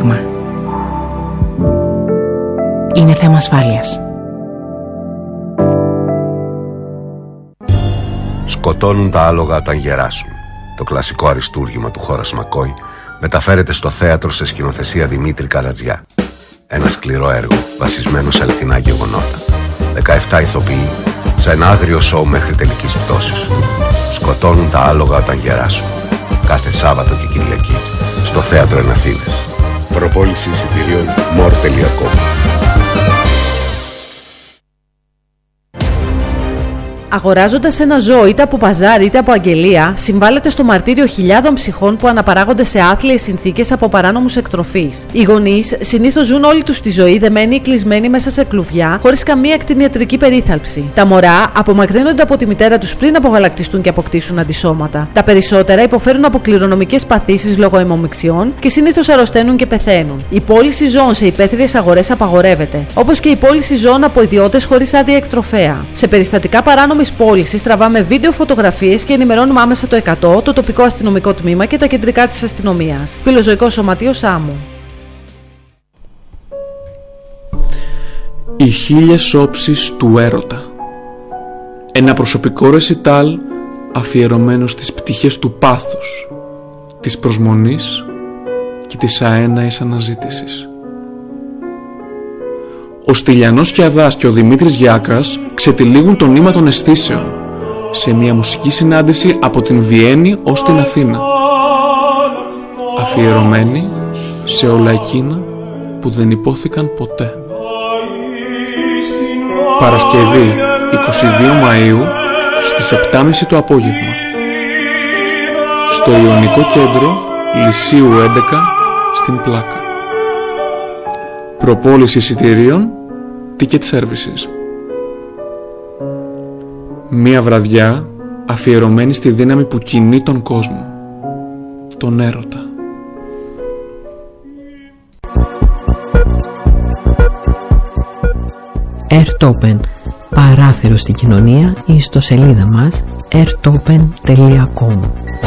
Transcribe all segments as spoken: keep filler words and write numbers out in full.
πράγμα. Είναι θέμα ασφάλειας. Σκοτώνουν τα άλογα όταν γεράσουν. Το κλασικό αριστούργημα του Χόρας Μακόι μεταφέρεται στο θέατρο σε σκηνοθεσία Δημήτρη Καρατζιά. Ένα σκληρό έργο βασισμένο σε αληθινά γεγονότα. δεκαεπτά ηθοποιοί σε ένα άγριο σοου μέχρι τελικής πτώσης. Σκοτώνουν τα άλογα όταν γεράσουν. Κάθε Σάββατο και Κυριακή στο θέατρο εν Αθήνες. Προπόληση εισιτηρίων μορ τελεία κομ. Αγοράζοντας ένα ζώο είτε από παζάρι είτε από αγγελία, συμβάλλεται στο μαρτύριο χιλιάδων ψυχών που αναπαράγονται σε άθλιες συνθήκες από παράνομους εκτροφείς. Οι γονείς συνήθως ζουν όλη τους τη ζωή δεμένοι ή κλεισμένοι μέσα σε κλουβιά, χωρίς καμία κτηνιατρική περίθαλψη. Τα μωρά απομακρύνονται από τη μητέρα τους πριν απογαλακτιστούν και αποκτήσουν αντισώματα. Τα περισσότερα υποφέρουν από κληρονομικές παθήσεις λόγω αιμομιξιών και συνήθως αρρωσταίνουν και πεθαίνουν. Η πώληση ζώων σε υπαίθριες αγορές απαγορεύεται, όπως και η πώληση ζώων από ιδιώτες χωρίς άδεια εκτροφέα. Σε περιστατικά παράνομης πώλησης τραβάμε βίντεο, φωτογραφίες και ενημερώνουμε άμεσα το εκατό, το τοπικό αστυνομικό τμήμα και τα κεντρικά της αστυνομίας. Φιλοζωικό Σωματείο Σάμου. Οι χίλιες όψεις του έρωτα. Ένα προσωπικό ρεσιτάλ αφιερωμένο στις πτυχές του πάθους, της προσμονής και της αέναης αναζήτησης. Ο Στυλιανός Κιαδάς και ο Δημήτρης Γιάκας ξετυλίγουν το νήμα των αισθήσεων σε μια μουσική συνάντηση από την Βιέννη ως την Αθήνα, αφιερωμένη σε όλα εκείνα που δεν υπόθηκαν ποτέ. Παρασκευή εικοστή δεύτερη Μαΐου στις επτά και μισή το απόγευμα στο Ιωνικό Κέντρο Λυσίου έντεκα στην Πλάκα. Προπόληση εισιτηρίων Ticket Services. Μία βραδιά αφιερωμένη στη δύναμη που κινεί τον κόσμο, τον έρωτα. Airtopen, παράθυρο στην κοινωνία, ή στο σελίδα μας airtopen τελεία com.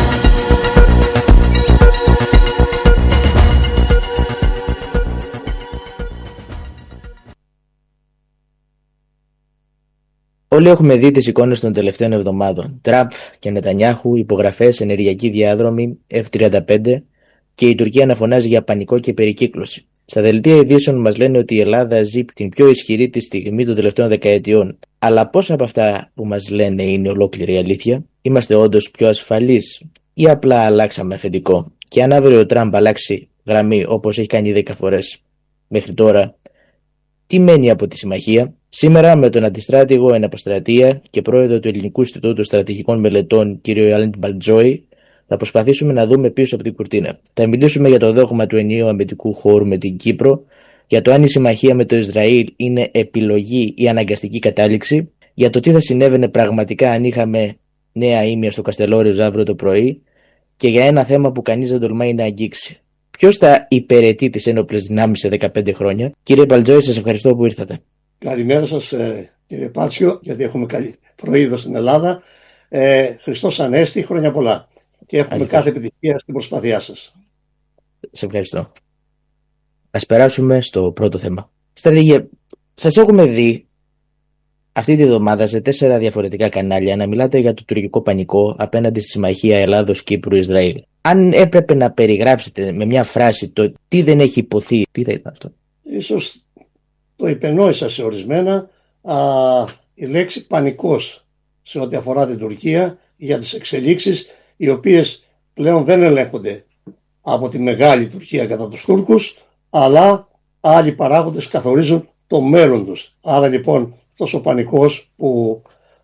Όλοι έχουμε δει τις εικόνες των τελευταίων εβδομάδων. Τραμπ και Νετανιάχου, υπογραφές, ενεργειακή διάδρομη, εφ τριάντα πέντε και η Τουρκία να φωνάζει για πανικό και περικύκλωση. Στα δελτία ειδήσεων μας λένε ότι η Ελλάδα ζει την πιο ισχυρή της στιγμή των τελευταίων δεκαετιών. Αλλά πόσα από αυτά που μας λένε είναι ολόκληρη αλήθεια? Είμαστε όντως πιο ασφαλείς ή απλά αλλάξαμε αφεντικό? Και αν αύριο ο Τραμπ αλλάξει γραμμή όπως έχει κάνει δέκα φορές μέχρι τώρα, τι μένει από τη συμμαχία? Σήμερα με τον αντιστράτηγο εν αποστρατεία και πρόεδρο του Ελληνικού Ινστιτούτου Στρατηγικών Μελετών, κ. Αλέξη Μπαλτζόη, θα προσπαθήσουμε να δούμε πίσω από την κουρτίνα. Θα μιλήσουμε για το δόγμα του ενιαίου αμυντικού χώρου με την Κύπρο, για το αν η συμμαχία με το Ισραήλ είναι επιλογή ή αναγκαστική κατάληξη, για το τι θα συνέβαινε πραγματικά αν είχαμε νέα ήμια στο Καστελόριο αύριο το πρωί και για ένα θέμα που κανείς δεν τολμάει να αγγίξει. Ποιος θα υπηρετεί τις ένοπλες δυνάμεις σε δεκαπέντε χρόνια? Κύριε Μπαλτζόη, σας ευχαριστώ που ήρθατε. Καλημέρα σας κύριε Πάτσιο, γιατί έχουμε καλή πρωί εδώ στην Ελλάδα. Ε, Χριστός Ανέστη, χρόνια πολλά. Και εύχομαι Αλήθεια. κάθε επιτυχία στην προσπάθειά σας. Σε ευχαριστώ. Ας περάσουμε στο πρώτο θέμα. Στρατηγέ, σας έχουμε δει αυτή τη βδομάδα σε τέσσερα διαφορετικά κανάλια να μιλάτε για το τουρκικό πανικό απέναντι στη συμμαχία Ελλάδος-Κύπρου-Ισραήλ. Αν έπρεπε να περιγράψετε με μια φράση το τι δεν έχει υποθεί, τι θα ήταν αυτό? Ίσως το υπενόησα σε ορισμένα, α, η λέξη πανικός σε ό,τι αφορά την Τουρκία για τις εξελίξεις οι οποίες πλέον δεν ελέγχονται από τη μεγάλη Τουρκία κατά τους Τούρκους, αλλά άλλοι παράγοντες καθορίζουν το μέλλον τους. Άρα λοιπόν αυτός ο πανικός που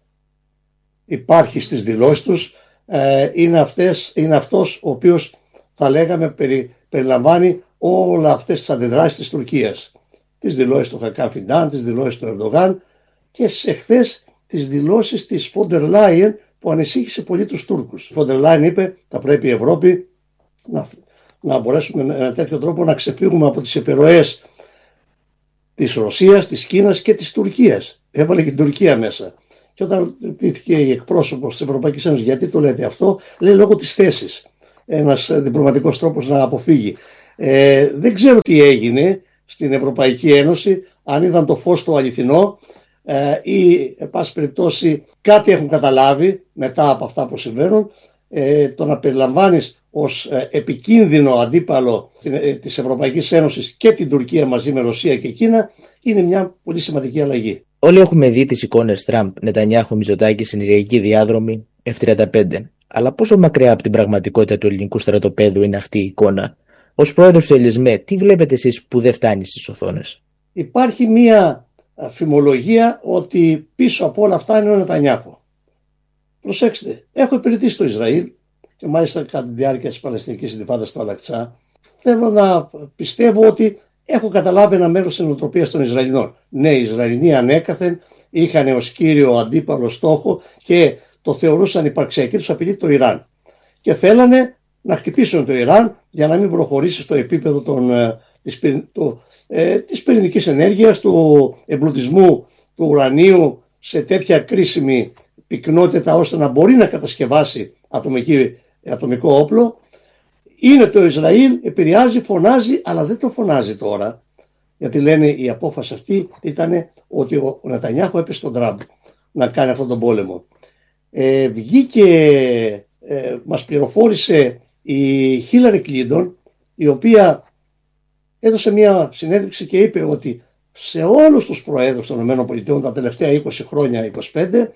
υπάρχει στις δηλώσεις τους ε, είναι, αυτές, είναι αυτός ο οποίος θα λέγαμε περι, περιλαμβάνει όλα αυτές τις αντιδράσεις της Τουρκίας. Τις δηλώσεις του Χακάν Φιντάν, τις δηλώσεις του Ερντογάν και σε χθες τις δηλώσεις της Φόντερ Λάιεν που ανησύχησε πολύ τους Τούρκους. Η Φόντερ Λάιεν είπε θα πρέπει η Ευρώπη να, να μπορέσουμε με ένα τέτοιο τρόπο να ξεφύγουμε από τις επιρροές της Ρωσίας, της Κίνας και της Τουρκίας. Έβαλε και την Τουρκία μέσα. Και όταν ρωτήθηκε η εκπρόσωπος της Ευρωπαϊκής Ένωσης γιατί το λέτε αυτό, λέει λόγω της θέσης. Ένας διπλωματικός τρόπος να αποφύγει. Ε, δεν ξέρω τι έγινε στην Ευρωπαϊκή Ένωση, αν είδαν το φως το αληθινό ε, ή εν πάση περιπτώσει κάτι έχουν καταλάβει μετά από αυτά που συμβαίνουν. Ε, το να περιλαμβάνεις ως ε, επικίνδυνο αντίπαλο ε, της Ευρωπαϊκής Ένωσης και την Τουρκία μαζί με Ρωσία και Κίνα είναι μια πολύ σημαντική αλλαγή. Όλοι έχουμε δει τις εικόνες Τραμπ, Νετανιάχου, Μητσοτάκη στην ενεργειακή διάδρομη εφ τριάντα πέντε. Αλλά πόσο μακριά από την πραγματικότητα του ελληνικού στρατοπέδου είναι αυτή η εικόνα? Ως πρόεδρος του ΕΛΙΣΜΕ, τι βλέπετε εσείς που δεν φτάνει στις οθόνες? Υπάρχει μια φημολογία ότι πίσω από όλα αυτά είναι ο Νετανιάχου. Προσέξτε, έχω υπηρετήσει το Ισραήλ και μάλιστα κατά τη διάρκεια της Παλαιστινικής Ιντιφάδας στο Αλαξά. Θέλω να πιστεύω ότι έχω καταλάβει ένα μέρος της νοοτροπίας των Ισραηλινών. Ναι, οι Ισραηλινοί ανέκαθεν είχαν ως κύριο αντίπαλο στόχο και το θεωρούσαν υπαρξιακή τους απειλή το Ιράν. Και θέλανε να χτυπήσουν το Ιράν για να μην προχωρήσει στο επίπεδο των, της, το, ε, της πυρηνικής ενέργειας, του εμπλουτισμού του ουρανίου σε τέτοια κρίσιμη πυκνότητα ώστε να μπορεί να κατασκευάσει ατομική, ατομικό όπλο. Είναι το Ισραήλ, επηρεάζει, φωνάζει, αλλά δεν το φωνάζει τώρα. Γιατί λένε η απόφαση αυτή ήταν ότι ο Νετανιάχου έπεσε στον Τραμπ να κάνει αυτόν τον πόλεμο. Ε, βγήκε, ε, μας πληροφόρησε η Χίλαρη Κλίντον, η οποία έδωσε μια συνέντευξη και είπε ότι σε όλους τους προέδρους των ΗΠΑ τα τελευταία είκοσι χρόνια, είκοσι πέντε,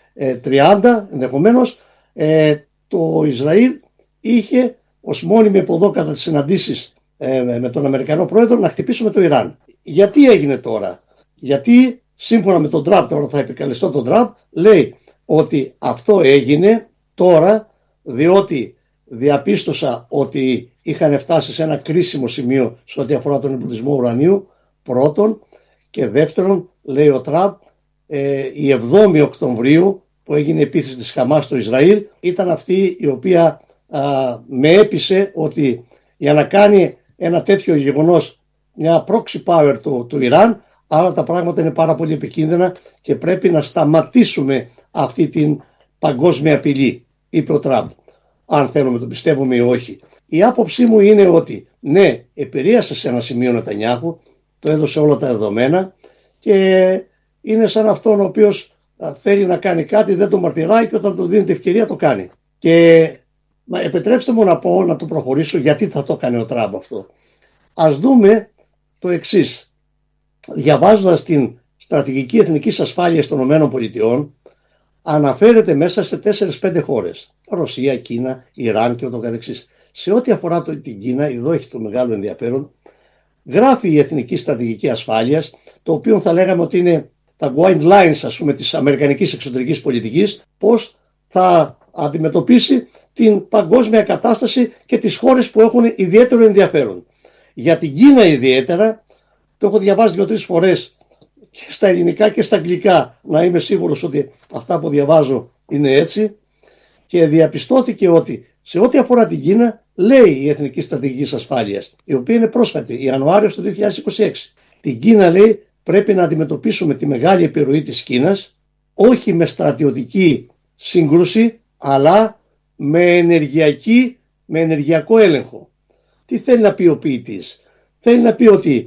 τριάντα ενδεχομένως, ε, το Ισραήλ είχε ως μόνιμη εποδό κατά τις συναντήσεις ε, με τον Αμερικανό πρόεδρο να χτυπήσουμε το Ιράν. Γιατί έγινε τώρα? Γιατί σύμφωνα με τον Τραμπ, τώρα θα επικαλεστώ τον Τραμπ, λέει ότι αυτό έγινε τώρα διότι διαπίστωσα ότι είχαν φτάσει σε ένα κρίσιμο σημείο σε ό,τι αφορά τον εμπλουτισμό ουρανίου, πρώτον, και δεύτερον, λέει ο Τραμπ, ε, η εβδόμη Οκτωβρίου που έγινε η επίθεση της Χαμάς στο Ισραήλ ήταν αυτή η οποία α, με έπεισε ότι για να κάνει ένα τέτοιο γεγονός μια proxy power του, του Ιράν, άρα τα πράγματα είναι πάρα πολύ επικίνδυνα και πρέπει να σταματήσουμε αυτή την παγκόσμια απειλή, είπε ο Τραμπ. Αν θέλουμε το πιστεύουμε ή όχι. Η άποψή μου είναι ότι ναι, επηρέασε σε ένα σημείο Νετανιάχου, το έδωσε όλα τα δεδομένα και είναι σαν αυτόν ο οποίος θέλει να κάνει κάτι, δεν το μαρτυράει και όταν του δίνει την ευκαιρία το κάνει. Και μα, επιτρέψτε μου να πω, να το προχωρήσω γιατί θα το έκανε ο Τραμπ αυτό. Ας δούμε το εξής. Διαβάζοντας την στρατηγική εθνικής ασφάλειας των ΗΠΑ, αναφέρεται μέσα σε τέσσερις πέντε χώρες. Ρωσία, Κίνα, Ιράν και ούτω καθεξής. Σε ό,τι αφορά το, την Κίνα, εδώ έχει το μεγάλο ενδιαφέρον, γράφει η Εθνική Στρατηγική Ασφάλειας, το οποίο θα λέγαμε ότι είναι τα guidelines, ας πούμε, της αμερικανικής εξωτερικής πολιτικής, πώς θα αντιμετωπίσει την παγκόσμια κατάσταση και τις χώρες που έχουν ιδιαίτερο ενδιαφέρον. Για την Κίνα ιδιαίτερα, το έχω διαβάσει δύο-τρεις φορές και στα ελληνικά και στα αγγλικά, να είμαι σίγουρος ότι αυτά που διαβάζω είναι έτσι, και διαπιστώθηκε ότι σε ό,τι αφορά την Κίνα, λέει η Εθνική Στρατηγική Ασφάλειας, η οποία είναι πρόσφατη, Ιανουάριος του δύο χιλιάδες είκοσι έξι. Την Κίνα, λέει, πρέπει να αντιμετωπίσουμε τη μεγάλη επιρροή της Κίνας, όχι με στρατιωτική σύγκρουση, αλλά με, ενεργειακή, με ενεργειακό έλεγχο. Τι θέλει να πει ο ποιητής? Θέλει να πει ότι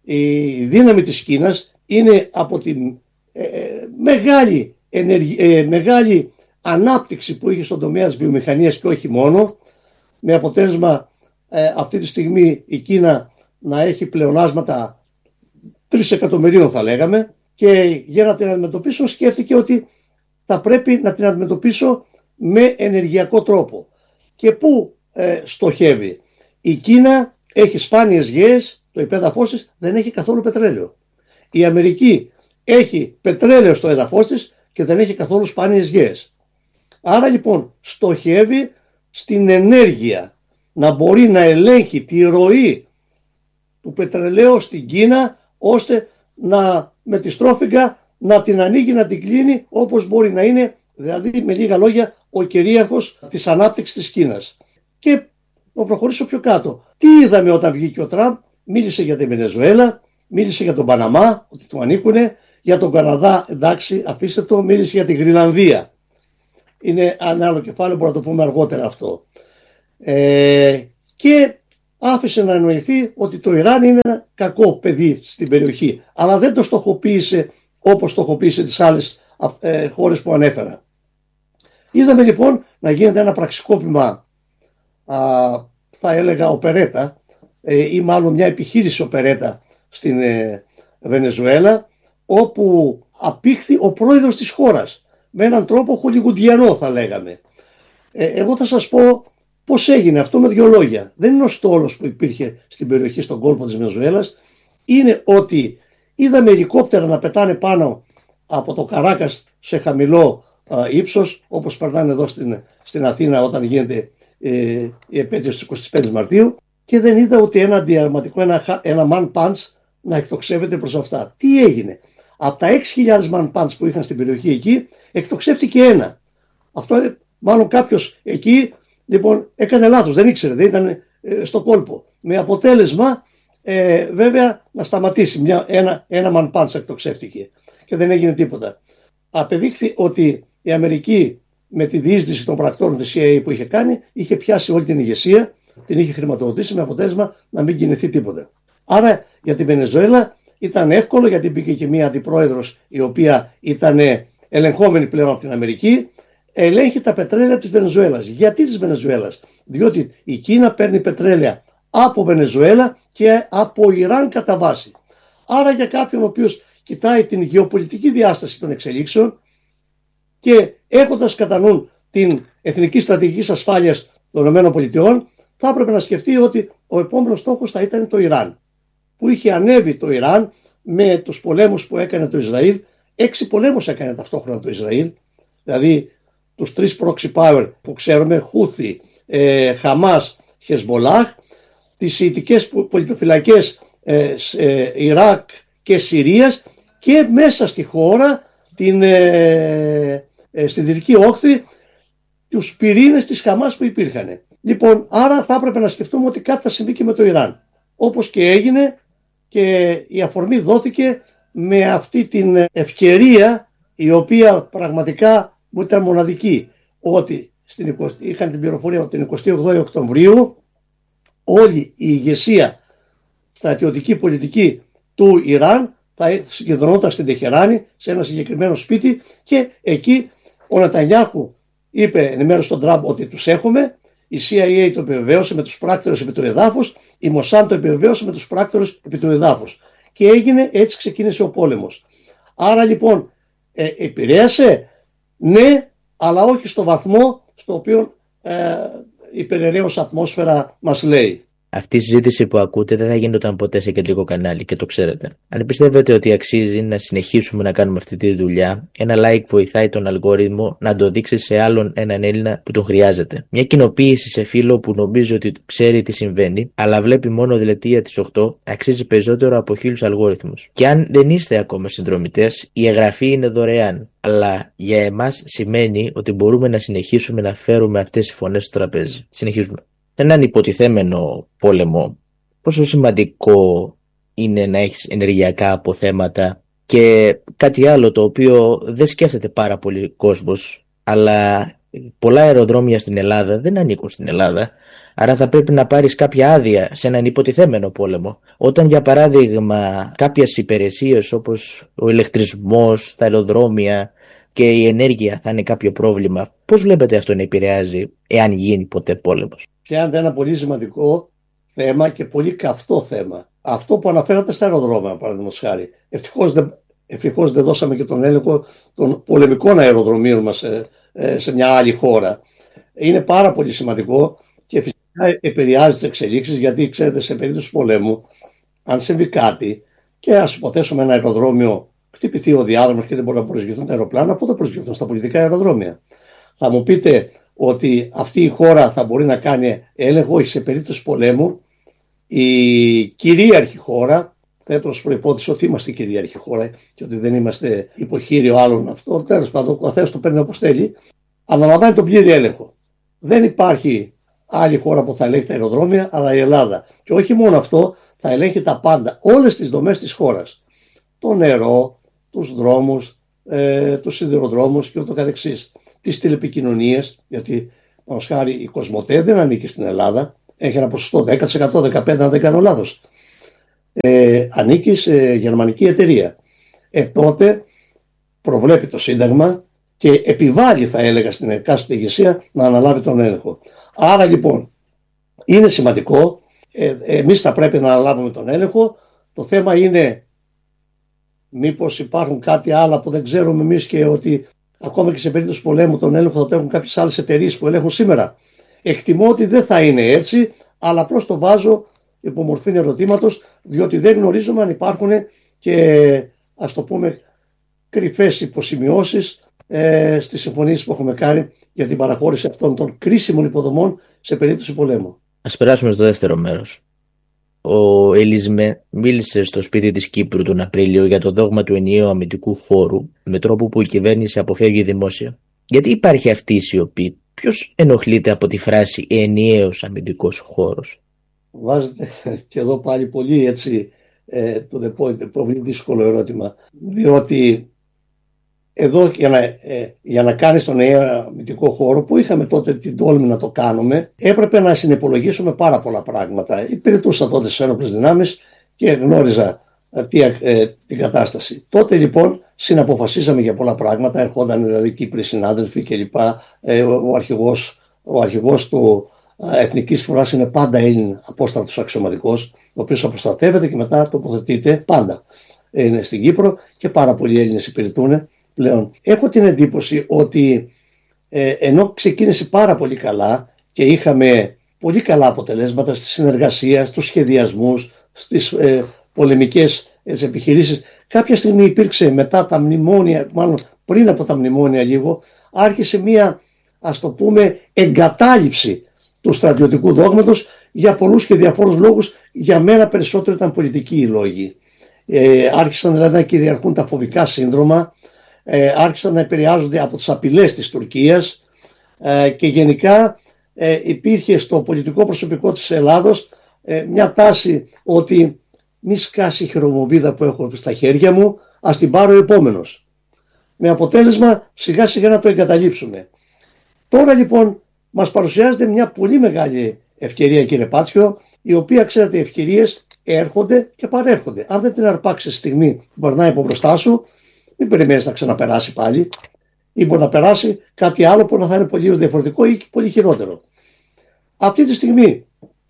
η δύναμη της Κίνας είναι από τη ε, μεγάλη, ενεργη, ε, μεγάλη ανάπτυξη που είχε στον τομέα της βιομηχανίας και όχι μόνο, με αποτέλεσμα ε, αυτή τη στιγμή η Κίνα να έχει πλεονάσματα τρισεκατομμυρίων θα λέγαμε, και για να την αντιμετωπίσω σκέφτηκε ότι θα πρέπει να την αντιμετωπίσω με ενεργειακό τρόπο. Και πού ε, στοχεύει? Η Κίνα έχει σπάνιες γέες, το υπέδαφος της δεν έχει καθόλου πετρέλαιο. Η Αμερική έχει πετρέλαιο στο έδαφος της και δεν έχει καθόλου σπάνιες γέες. Άρα λοιπόν στοχεύει στην ενέργεια, να μπορεί να ελέγχει τη ροή του πετρελαίου στην Κίνα, ώστε να, με τη στρόφιγγα να την ανοίγει, να την κλείνει όπως μπορεί να είναι, δηλαδή με λίγα λόγια ο κυρίαρχος της ανάπτυξης της Κίνας. Και να προχωρήσω πιο κάτω. Τι είδαμε όταν βγήκε ο Τραμπ? Μίλησε για τη Βενεζουέλα, μίλησε για τον Παναμά, ότι του ανήκουνε, για τον Καναδά, εντάξει, αφήστε το, μίλησε για τη Γρυλανδία. Είναι ένα άλλο κεφάλαιο, μπορούμε να το πούμε αργότερα αυτό. Ε, και άφησε να εννοηθεί ότι το Ιράν είναι ένα κακό παιδί στην περιοχή, αλλά δεν το στοχοποίησε όπως στοχοποίησε τις άλλες ε, χώρες που ανέφερα. Είδαμε λοιπόν να γίνεται ένα πραξικόπημα, α, θα έλεγα οπερέτα, ε, ή μάλλον μια επιχείρηση οπερέτα στην ε, Βενεζουέλα, όπου απήχθη ο πρόεδρος της χώρας με έναν τρόπο χολιγουντιανό, θα λέγαμε. Ε, εγώ θα σας πω πώς έγινε αυτό με δύο λόγια. Δεν είναι ο στόλος που υπήρχε στην περιοχή, στον κόλπο της Βενεζουέλας. Είναι ότι είδαμε ελικόπτερα να πετάνε πάνω από το Καράκας σε χαμηλό α, ύψος, όπως περνάνε εδώ στην, στην Αθήνα όταν γίνεται ε, η επέτειος της εικοστής πέμπτης Μαρτίου, και δεν είδα ούτε ένα αντιαρματικό, ένα, ένα man punch να εκτοξεύεται προς αυτά. Τι έγινε? Από τα έξι χιλιάδες man punch που είχαν στην περιοχή εκεί, εκτοξεύτηκε ένα. Αυτό μάλλον κάποιος εκεί λοιπόν έκανε λάθος, δεν ήξερε, δεν ήταν ε, στο κόλπο. Με αποτέλεσμα ε, βέβαια να σταματήσει. Μια, ένα, ένα man punch εκτοξεύτηκε και δεν έγινε τίποτα. Απεδείχθη ότι η Αμερική με τη διείσδυση των πρακτόρων της σι άι έι που είχε κάνει, είχε πιάσει όλη την ηγεσία, την είχε χρηματοδοτήσει, με αποτέλεσμα να μην κινηθεί τίποτα. Άρα για τη Βενεζουέλα ήταν εύκολο, γιατί μπήκε και μία αντιπρόεδρος η οποία ήταν ελεγχόμενη πλέον από την Αμερική, ελέγχει τα πετρέλαια της Βενεζουέλας. Γιατί της Βενεζουέλας? Διότι η Κίνα παίρνει πετρέλαια από Βενεζουέλα και από Ιράν κατά βάση. Άρα για κάποιον ο οποίος κοιτάει την γεωπολιτική διάσταση των εξελίξεων και έχοντας κατά νου την εθνική στρατηγική ασφάλειας των ΗΠΑ, θα έπρεπε να σκεφτεί ότι ο επόμενος στόχος θα ήταν το Ιράν, που είχε ανέβει το Ιράν με τους πολέμους που έκανε το Ισραήλ. Έξι πολέμους έκανε ταυτόχρονα το Ισραήλ, δηλαδή τους τρεις proxy power που ξέρουμε, Χούθι, ε, Χαμάς, Χεσμολάχ, τις σιητικές πολιτοφυλακές ε, ε, Ιράκ και Συρίας, και μέσα στη χώρα, την, ε, ε, στη Δυτική Όχθη, τους πυρήνες της Χαμάς που υπήρχαν. Λοιπόν, άρα θα έπρεπε να σκεφτούμε ότι κάτι θα συμβεί και με το Ιράν. Όπως και έγινε, και η αφορμή δόθηκε με αυτή την ευκαιρία, η οποία πραγματικά μου ήταν μοναδική, ότι στην εικοστή, είχαν την πληροφορία ότι την εικοστή ογδόη Οκτωβρίου όλη η ηγεσία στρατιωτική πολιτική του Ιράν θα συγκεντρωνόταν στην Τεχεράνη, σε ένα συγκεκριμένο σπίτι, και εκεί ο Νετανιάχου είπε, ενημέρωσε τον Τραμπ ότι τους έχουμε, η σι άι έι το επιβεβαίωσε με τους πράκτορες επί του εδάφους, η Μοσάντ το επιβεβαίωσε με τους πράκτορες επί του εδάφους, και έγινε, έτσι ξεκίνησε ο πόλεμος. Άρα λοιπόν ε, επηρέασε, ναι, αλλά όχι στο βαθμό στο οποίο ε, η περιεραίος ατμόσφαιρα μας λέει. Αυτή η συζήτηση που ακούτε δεν θα γινόταν ποτέ σε κεντρικό κανάλι, και το ξέρετε. Αν πιστεύετε ότι αξίζει να συνεχίσουμε να κάνουμε αυτή τη δουλειά, ένα like βοηθάει τον αλγόριθμο να το δείξει σε άλλον έναν Έλληνα που τον χρειάζεται. Μια κοινοποίηση σε φίλο που νομίζει ότι ξέρει τι συμβαίνει, αλλά βλέπει μόνο Δελετία τις οκτώ, αξίζει περισσότερο από χίλιους αλγόριθμους. Και αν δεν είστε ακόμα συνδρομητές, η εγγραφή είναι δωρεάν. Αλλά για εμάς σημαίνει ότι μπορούμε να συνεχίσουμε να φέρουμε αυτές τις φωνές στο τραπέζι. Συνεχίζουμε. Έναν υποτιθέμενο πόλεμο, πόσο σημαντικό είναι να έχεις ενεργειακά αποθέματα, και κάτι άλλο το οποίο δεν σκέφτεται πάρα πολύ κόσμος, αλλά πολλά αεροδρόμια στην Ελλάδα δεν ανήκουν στην Ελλάδα, άρα θα πρέπει να πάρεις κάποια άδεια σε έναν υποτιθέμενο πόλεμο. Όταν για παράδειγμα κάποιες υπηρεσίες όπως ο ηλεκτρισμός, τα αεροδρόμια και η ενέργεια θα είναι κάποιο πρόβλημα, πώς βλέπετε αυτό να επηρεάζει εάν γίνει ποτέ πόλεμος? Πιάνεται ένα πολύ σημαντικό θέμα και πολύ καυτό θέμα. Αυτό που αναφέρατε στα αεροδρόμια, παραδείγματος χάρη. Ευτυχώς δεν, ευτυχώς δεν δώσαμε και τον έλεγχο των πολεμικών αεροδρομίων μας σε, σε μια άλλη χώρα. Είναι πάρα πολύ σημαντικό και φυσικά επηρεάζει τις εξελίξεις, γιατί ξέρετε, σε περίπτωση πολέμου, αν συμβεί κάτι και ας υποθέσουμε ένα αεροδρόμιο χτυπηθεί ο διάδρομος και δεν μπορούν να προσγειωθούν τα αεροπλάνα, πού θα προσγειωθούν? Στα πολιτικά αεροδρόμια. Θα μου πείτε ότι αυτή η χώρα θα μπορεί να κάνει έλεγχο σε περίπτωση πολέμου? Η κυρίαρχη χώρα, θέτω ως προϋπόθεση ότι είμαστε η κυρίαρχη χώρα και ότι δεν είμαστε υποχείριο άλλων, αυτό τέλος πάντων ο καθένας το παίρνει όπως θέλει, αναλαμβάνει τον πλήρη έλεγχο. Δεν υπάρχει άλλη χώρα που θα ελέγχει τα αεροδρόμια, αλλά η Ελλάδα. Και όχι μόνο αυτό, θα ελέγχει τα πάντα, όλες τις δομές της χώρας. Το νερό, τους δρόμους, ε, τους σιδηροδρόμους και ούτω καθεξής. Τις τηλεπικοινωνίες, γιατί ως χάρη η Κοσμοτέ δεν ανήκει στην Ελλάδα, έχει ένα ποσοστό δέκα τοις εκατό, δεκαπέντε τοις εκατό αν δεν κάνω λάθος. Ε, ανήκει σε γερμανική εταιρεία. Ε, τότε προβλέπει το Σύνταγμα και επιβάλλει, θα έλεγα, στην εκάστοτε ηγεσία να αναλάβει τον έλεγχο. Άρα λοιπόν είναι σημαντικό, ε, εμείς θα πρέπει να αναλάβουμε τον έλεγχο. Το θέμα είναι μήπως υπάρχουν κάτι άλλο που δεν ξέρουμε εμείς και ότι ακόμα και σε περίπτωση πολέμου τον έλεγχο θα το έχουν κάποιες άλλες εταιρείες που ελέγχουν σήμερα. Εκτιμώ ότι δεν θα είναι έτσι, αλλά απλώς το βάζω υπό μορφή ερωτήματος, διότι δεν γνωρίζουμε αν υπάρχουν και, ας το πούμε, κρυφές υποσημειώσεις ε, στις συμφωνίες που έχουμε κάνει για την παραχώρηση αυτών των κρίσιμων υποδομών σε περίπτωση πολέμου. Ας περάσουμε στο δεύτερο μέρος. Ο Ελισμέ μίλησε στο σπίτι της Κύπρου τον Απρίλιο για το δόγμα του ενιαίου αμυντικού χώρου με τρόπο που η κυβέρνηση αποφεύγει δημόσια. Γιατί υπάρχει αυτή η σιωπή? Ποιος ενοχλείται από τη φράση ενιαίος αμυντικός χώρος? Βάζετε και εδώ πάλι πολύ έτσι ε, το the point, πολύ δύσκολο ερώτημα, διότι εδώ για να, ε, για να κάνεις τον ενιαίο αμυντικό χώρο, που είχαμε τότε την τόλμη να το κάνουμε, έπρεπε να συνυπολογίσουμε πάρα πολλά πράγματα. Υπηρετούσα τότε στις ένοπλες δυνάμεις και γνώριζα ε, τι, ε, την κατάσταση. Τότε λοιπόν συναποφασίσαμε για πολλά πράγματα, ερχόταν δηλαδή Κύπροι συνάδελφοι κλπ. Ε, ο αρχηγός, ο αρχηγός του ε, Εθνικής Φοράς είναι πάντα Έλλην απόστατος αξιωματικός, ο οποίος αποστατεύεται και μετά τοποθετείται πάντα. Είναι στην Κύπρο και πάρα πολλοί Έλληνες υπηρετούν πλέον. Έχω την εντύπωση ότι ε, ενώ ξεκίνησε πάρα πολύ καλά και είχαμε πολύ καλά αποτελέσματα στη συνεργασία, στους σχεδιασμούς, στις ε, πολεμικές έτσι, επιχειρήσεις, κάποια στιγμή υπήρξε μετά τα μνημόνια, μάλλον πριν από τα μνημόνια λίγο, άρχισε μία, ας το πούμε, εγκατάλειψη του στρατιωτικού δόγματος για πολλούς και διαφόρους λόγους. Για μένα περισσότερο ήταν πολιτικοί οι λόγοι. Ε, άρχισαν δηλαδή να κυριαρχούν τα φοβικά σύνδρομα, ε, άρχισαν να επηρεάζονται από τις απειλές της Τουρκίας ε, και γενικά ε, υπήρχε στο πολιτικό προσωπικό της Ελλάδος ε, μια τάση ότι μη σκάσει η χειρομοβίδα που έχω στα χέρια μου, ας την πάρω ο επόμενος. Με αποτέλεσμα σιγά σιγά να το εγκαταλείψουμε. Τώρα λοιπόν μας παρουσιάζεται μια πολύ μεγάλη ευκαιρία, κύριε Πάτσιο, η οποία, ξέρετε, οι ευκαιρίες έρχονται και παρέρχονται. Αν δεν την αρπάξεις στη στιγμή που περνάει από μπροστά σου, μην περιμένεις να ξαναπεράσει πάλι, ή μπορεί να περάσει κάτι άλλο που να θα είναι πολύ διαφορετικό ή πολύ χειρότερο. Αυτή τη στιγμή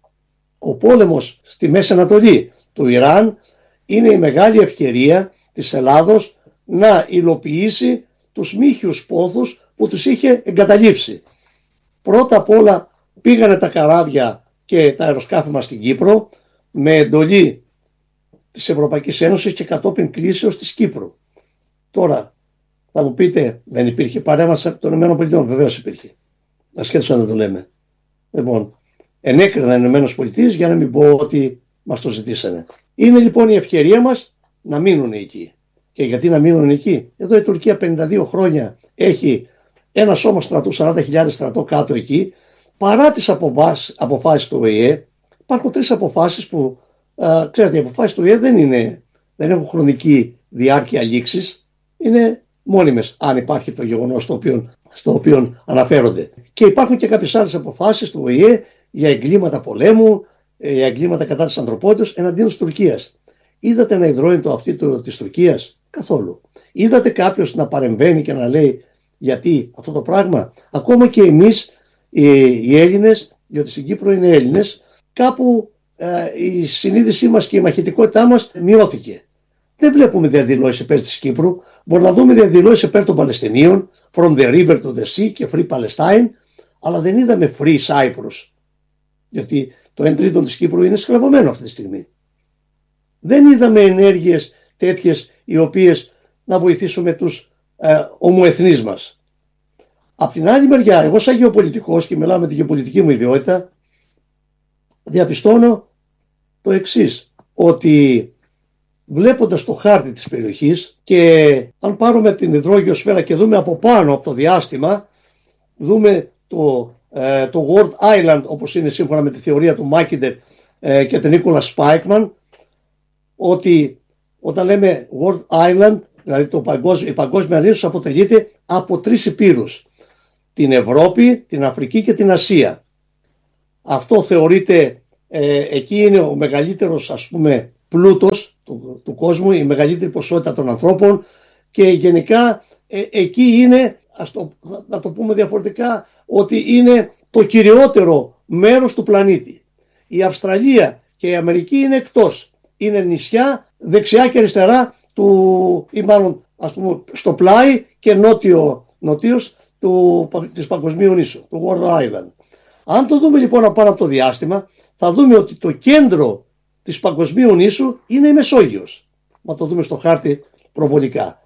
ο πόλεμος στη Μέση Ανατολή του Ιράν είναι η μεγάλη ευκαιρία της Ελλάδος να υλοποιήσει τους μύχιους πόθους που τους είχε εγκαταλείψει. Πρώτα απ' όλα πήγανε τα καράβια και τα αεροσκάφη μας στην Κύπρο με εντολή της Ευρωπαϊκής Ένωσης και κατόπιν κλήσεως της Κύπρου. Τώρα θα μου πείτε, δεν υπήρχε παρέμβαση των ΗΠΑ? Βεβαίως υπήρχε, ασχέτως αν δεν το λέμε. Λοιπόν, ενέκριναν οι ΗΠΑ για να μην πω ότι μας το ζητήσανε. Είναι λοιπόν η ευκαιρία μας να μείνουν εκεί. Και γιατί να μείνουν εκεί? Εδώ η Τουρκία πενήντα δύο χρόνια έχει ένα σώμα στρατού, σαράντα χιλιάδες στρατό κάτω εκεί. Παρά τις αποφάσεις του Ο Ε Ε, υπάρχουν τρεις αποφάσεις που, α, ξέρετε, οι αποφάσεις του Ο Ε Ε δεν, είναι, δεν έχουν χρονική διάρκεια λήξης, είναι μόνιμες, αν υπάρχει το γεγονός στο οποίο, στο οποίο αναφέρονται. Και υπάρχουν και κάποιες άλλες αποφάσεις του Ο Ε Ε για εγκλήματα πολέμου, για εγκλήματα κατά της ανθρωπότητας εναντίον της Τουρκίας. Είδατε ένα υδρόητο αυτή της Τουρκίας? Καθόλου. Είδατε κάποιος να παρεμβαίνει και να λέει γιατί αυτό το πράγμα? Ακόμα και εμείς οι Έλληνες, διότι στην Κύπρο είναι Έλληνες, κάπου ε, η συνείδησή μας και η μαχητικότητά μας μειώθηκε. Δεν βλέπουμε διαδηλώσεις υπέρ της Κύπρου. Μπορούμε να δούμε διαδηλώσεις υπέρ των Παλαιστινίων, from the river to the sea και free Palestine, αλλά δεν είδαμε free Cyprus, γιατί το ένα τρίτο της Κύπρου είναι σκλαβωμένο αυτή τη στιγμή. Δεν είδαμε ενέργειες τέτοιες οι οποίες να βοηθήσουμε τους ε, ομοεθνείς μας. Απ' την άλλη μεριά, εγώ σαν γεωπολιτικός, και μιλάω με την γεωπολιτική μου ιδιότητα, διαπιστώνω το εξής, ότι βλέποντας το χάρτη της περιοχής, και αν πάρουμε την υδρόγειο σφαίρα και δούμε από πάνω από το διάστημα, δούμε το, ε, το World Island όπως είναι σύμφωνα με τη θεωρία του Μάκιντερ ε, και τον Νίκολα Σπάικμαν, ότι όταν λέμε World Island, δηλαδή το παγκόσμιο, η παγκόσμια λύση αποτελείται από τρεις υπήρους: την Ευρώπη, την Αφρική και την Ασία. Αυτό θεωρείται, ε, εκεί είναι ο μεγαλύτερος, ας πούμε, πλούτος του, του κόσμου, η μεγαλύτερη ποσότητα των ανθρώπων, και γενικά ε, εκεί είναι, ας το, να το πούμε διαφορετικά, ότι είναι το κυριότερο μέρος του πλανήτη. Η Αυστραλία και η Αμερική είναι εκτός. Είναι νησιά δεξιά και αριστερά του, ή μάλλον ας πούμε στο πλάι και νότιο, νότιος του, της Παγκοσμίου νήσου, του World Island. Αν το δούμε λοιπόν πάνω από το διάστημα, θα δούμε ότι το κέντρο της Παγκοσμίου νήσου είναι η Μεσόγειος. Μα το δούμε στο χάρτη προβολικά.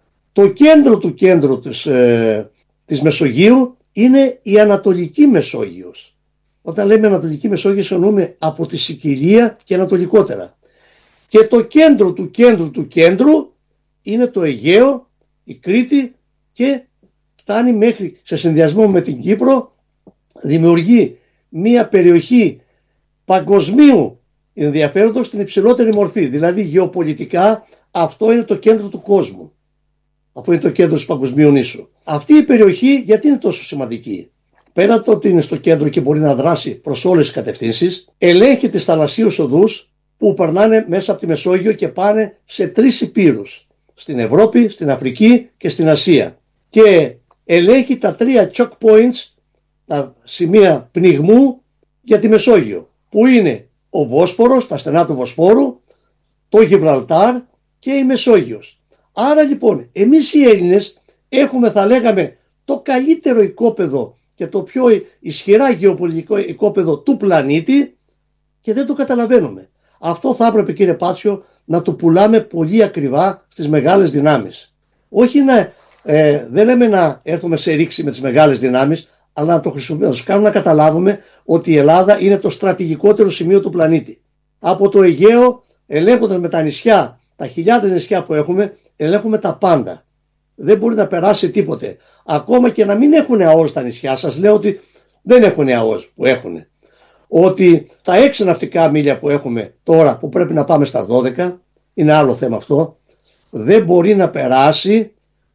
Το κέντρο του κέντρου της, ε, της Μεσογείου είναι η Ανατολική Μεσόγειος. Όταν λέμε Ανατολική Μεσόγειος εννοούμε από τη Σικιλία και ανατολικότερα. Και το κέντρο του κέντρου του κέντρου είναι το Αιγαίο, η Κρήτη, και φτάνει μέχρι, σε συνδυασμό με την Κύπρο, δημιουργεί μια περιοχή παγκοσμίου ενδιαφέροντος στην υψηλότερη μορφή. Δηλαδή γεωπολιτικά αυτό είναι το κέντρο του κόσμου. Αυτό είναι το κέντρο της Παγκοσμίου νήσου. Αυτή η περιοχή γιατί είναι τόσο σημαντική? Πέρα το ότι είναι στο κέντρο και μπορεί να δράσει προς όλες τις κατευθύνσεις, ελέγχει τις θαλασσίους οδούς που περνάνε μέσα από τη Μεσόγειο και πάνε σε τρεις υπήρους. Στην Ευρώπη, στην Αφρική και στην Ασία. Και ελέγχει τα τρία choke points, τα σημεία πνιγμού για τη Μεσόγειο, που είναι ο Βόσπορος, τα στενά του Βοσπόρου, το Γιβραλτάρ και η Μεσόγειος. Άρα λοιπόν εμείς οι Έλληνες έχουμε, θα λέγαμε, το καλύτερο οικόπεδο και το πιο ισχυρά γεωπολιτικό οικόπεδο του πλανήτη και δεν το καταλαβαίνουμε. Αυτό θα έπρεπε, κύριε Πάτσιο, να το πουλάμε πολύ ακριβά στις μεγάλες δυνάμεις. Όχι να, ε, δεν λέμε να έρθουμε σε ρήξη με τις μεγάλες δυνάμεις, αλλά να το χρησιμοποιήσουμε, να τους κάνουμε να καταλάβουμε ότι η Ελλάδα είναι το στρατηγικότερο σημείο του πλανήτη. Από το Αιγαίο, ελέγχοντας με τα νησιά, τα χιλιάδες νησιά που έχουμε, ελέγχουμε τα πάντα. Δεν μπορεί να περάσει τίποτε. Ακόμα και να μην έχουν ΑΟΣ τα νησιά, σας λέω ότι δεν έχουν ΑΟΣ που έχουν. Ότι τα έξι ναυτικά μίλια που έχουμε τώρα, που πρέπει να πάμε στα δώδεκα, είναι άλλο θέμα αυτό, δεν μπορεί να περάσει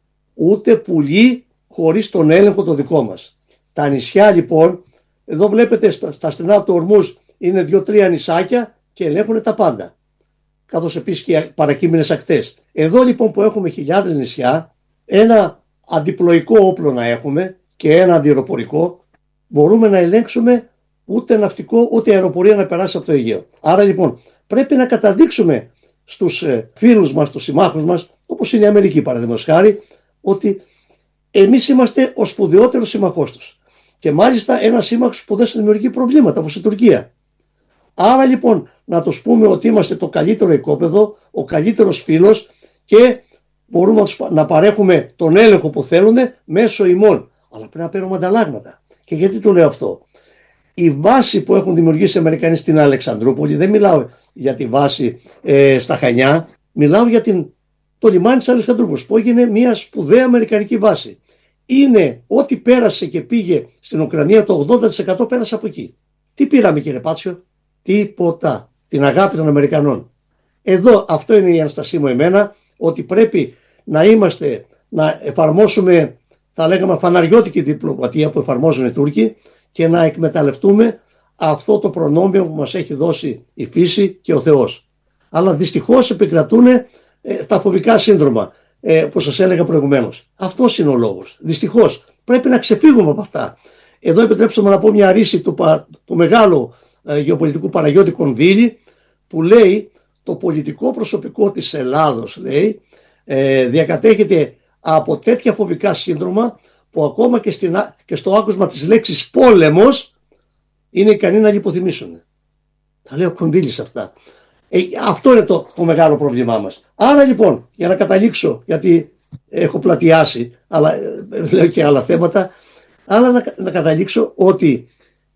ούτε πουλί χωρίς τον έλεγχο το δικό μας. Τα νησιά λοιπόν, εδώ βλέπετε στα στενά του Ορμούς είναι δύο-τρία νησάκια και ελέγχουν τα πάντα. Καθώς επίσης και παρακείμενες ακτές. Εδώ λοιπόν που έχουμε χιλιάδες νησιά, ένα αντιπλοϊκό όπλο να έχουμε και ένα αντιεροπορικό, μπορούμε να ελέγξουμε ούτε ναυτικό ούτε αεροπορία να περάσει από το Αιγαίο. Άρα λοιπόν πρέπει να καταδείξουμε στους φίλους μας, στους συμμάχους μας, όπως είναι η Αμερική παραδείγματος χάρη, ότι εμείς είμαστε ο σπουδαιότερος σύμμαχός τους. Και μάλιστα ένα σύμμαχος που δεν σου δημιουργεί προβλήματα, όπως η Τουρκία. Άρα λοιπόν να τους πούμε ότι είμαστε το καλύτερο οικόπεδο, ο καλύτερος φίλος και μπορούμε να παρέχουμε τον έλεγχο που θέλουν μέσω ημών. Αλλά πρέπει να παίρνουμε ανταλλάγματα. Και γιατί το λέω αυτό? Η βάση που έχουν δημιουργήσει οι Αμερικανοί στην Αλεξανδρούπολη, δεν μιλάω για τη βάση ε, στα Χανιά, μιλάω για την, το λιμάνι της Αλεξανδρούπολης που έγινε μια σπουδαία αμερικανική βάση. Είναι ό,τι πέρασε και πήγε στην Ουκρανία, το ογδόντα τοις εκατό πέρασε από εκεί. Τι πήραμε, κύριε Πάτσιο? Τίποτα. Την αγάπη των Αμερικανών. Εδώ αυτό είναι η αναστασή μου εμένα, ότι πρέπει να είμαστε, να εφαρμόσουμε, θα λέγαμε, φαναριώτικη διπλωματία που εφαρμόζουν οι Τούρκοι και να εκμεταλλευτούμε αυτό το προνόμιο που μας έχει δώσει η φύση και ο Θεός. Αλλά δυστυχώς επικρατούν ε, τα φοβικά σύνδρομα ε, που σας έλεγα προηγουμένως. Αυτός είναι ο λόγος. Δυστυχώς πρέπει να ξεφύγουμε από αυτά. Εδώ επιτρέψτε μου να πω μια ρίση του, του μεγάλου ε, γεωπολιτικού Παναγιώτη Κονδύλη, που λέει το πολιτικό προσωπικό της Ελλάδος, λέει, ε, διακατέχεται από τέτοια φοβικά σύνδρομα που ακόμα και, στην, και στο άκουσμα της λέξης πόλεμος είναι ικανοί να λιποθυμήσουν. Τα λέω Κονδύλης αυτά. Ε, αυτό είναι το, το μεγάλο πρόβλημά μας. Άρα λοιπόν, για να καταλήξω, γιατί έχω πλατιάσει, αλλά ε, λέω και άλλα θέματα, αλλά να, να καταλήξω ότι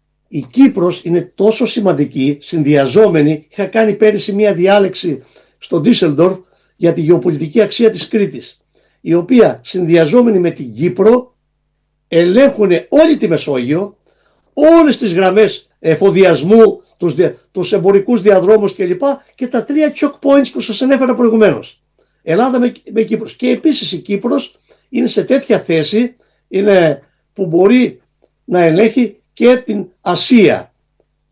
η Κύπρος είναι τόσο σημαντική, συνδυαζόμενη. Είχα κάνει πέρυσι μια διάλεξη στο Ντίσσελντορφ για τη γεωπολιτική αξία της Κρήτης, η οποία συνδυαζόμενη με την Κύπρο ελέγχουν όλη τη Μεσόγειο, όλες τις γραμμές εφοδιασμού, τους, τους εμπορικούς διαδρόμους κλπ. Και τα τρία choke points που σας ανέφερα προηγουμένως. Ελλάδα με, με Κύπρος. Και επίσης η Κύπρος είναι σε τέτοια θέση είναι, που μπορεί να ελέγχει και την Ασία.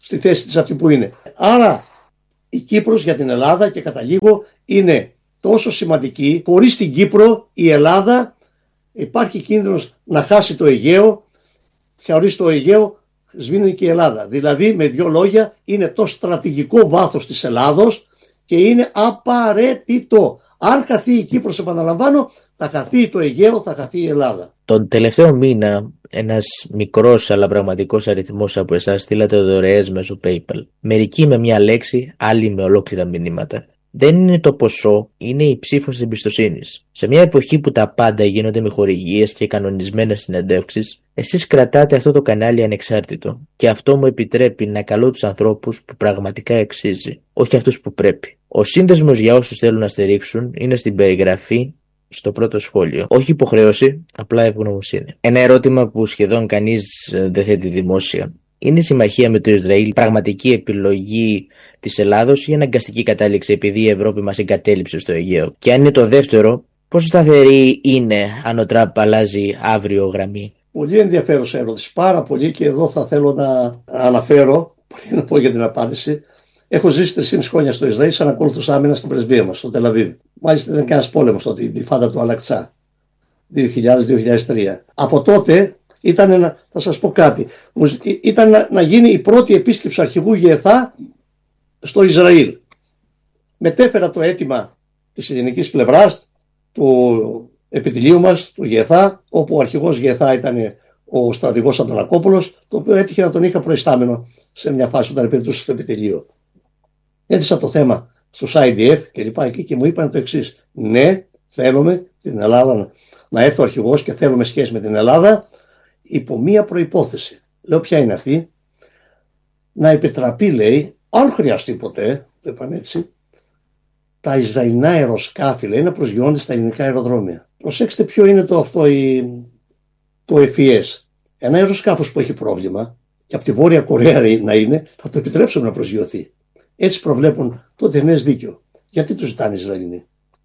στη θέση της αυτή που είναι. Άρα η Κύπρος για την Ελλάδα και καταλήγω είναι τόσο σημαντική. Χωρίς την Κύπρο η Ελλάδα υπάρχει κίνδυνος να χάσει το Αιγαίο, και χωρίς το Αιγαίο σβήνει και η Ελλάδα. Δηλαδή με δύο λόγια είναι το στρατηγικό βάθος της Ελλάδος και είναι απαραίτητο. Αν χαθεί η Κύπρος, επαναλαμβάνω, θα χαθεί το Αιγαίο, θα χαθεί η Ελλάδα. Τον τελευταίο μήνα ένας μικρός αλλά πραγματικός αριθμός από εσάς στείλατε δωρεές μέσω PayPal. Μερικοί με μια λέξη, άλλοι με ολόκληρα μηνύματα. Δεν είναι το ποσό, είναι η ψήφος εμπιστοσύνης. Σε μια εποχή που τα πάντα γίνονται με χορηγίες και κανονισμένες συνεντεύξεις, εσείς κρατάτε αυτό το κανάλι ανεξάρτητο. Και αυτό μου επιτρέπει να καλώ τους ανθρώπους που πραγματικά αξίζει, όχι αυτούς που πρέπει. Ο σύνδεσμος για όσους θέλουν να στηρίξουν είναι στην περιγραφή στο πρώτο σχόλιο. Όχι υποχρέωση, απλά ευγνωμοσύνη. Ένα ερώτημα που σχεδόν κανείς δεν θέτει δημόσια. Είναι η συμμαχία με το Ισραήλ πραγματική επιλογή της Ελλάδος ή αναγκαστική κατάληξη επειδή η Ευρώπη μας εγκατέλειψε στο Αιγαίο? Και αν είναι το δεύτερο, πόσο σταθερή είναι αν ο Τραμπ αλλάζει αύριο γραμμή? Πολύ ενδιαφέρουσα ερώτηση, πάρα πολύ, και εδώ θα θέλω να αναφέρω, πριν να πω για την απάντηση. Έχω ζήσει τρία χρόνια στο Ισραήλ σαν ακόλουθος άμυνας στην πρεσβεία μας, στο Τελαβίβ. Μάλιστα δεν ήταν κανένας πόλεμος τότε, η φάντα του Αλακτσά, δύο χιλιάδες με δύο χιλιάδες τρία. Από τότε ήταν, να, θα σας πω κάτι, ήταν να, να γίνει η πρώτη επίσκεψη αρχηγού ΓΕΘΑ στο Ισραήλ. Μετέφερα το αίτημα της ελληνικής πλευράς του επιτελείου μας, του ΓΕΘΑ, όπου ο αρχηγός ΓΕΘΑ ήταν ο στρατηγός Αντωνακόπουλος, το οποίο έτυχε να τον είχα προϊστάμενο σε μια φάση όταν υπηρετούσε στο επιτελείο. Έθεσα το θέμα στους άι ντι εφ και λοιπά εκεί και μου είπαν το εξής: ναι, θέλουμε την Ελλάδα να έρθει ο αρχηγός και θέλουμε σχέση με την Ελλάδα, υπό μία προϋπόθεση. Λέω, ποια είναι αυτή? Να επιτραπεί, λέει, αν χρειαστεί ποτέ, το είπαν έτσι, τα Ισραηλινά αεροσκάφη, λέει, να προσγειώνονται στα ελληνικά αεροδρόμια. Προσέξτε ποιο είναι το αυτό η, το εφ ι ες. Ένα αεροσκάφος που έχει πρόβλημα και από τη Βόρεια Κορέα να είναι, θα το επιτρέψουν να προσγειωθεί. Έτσι προβλέπουν το διεθνές δίκαιο. Γιατί το ζητάνε οι Ισραηλινοί?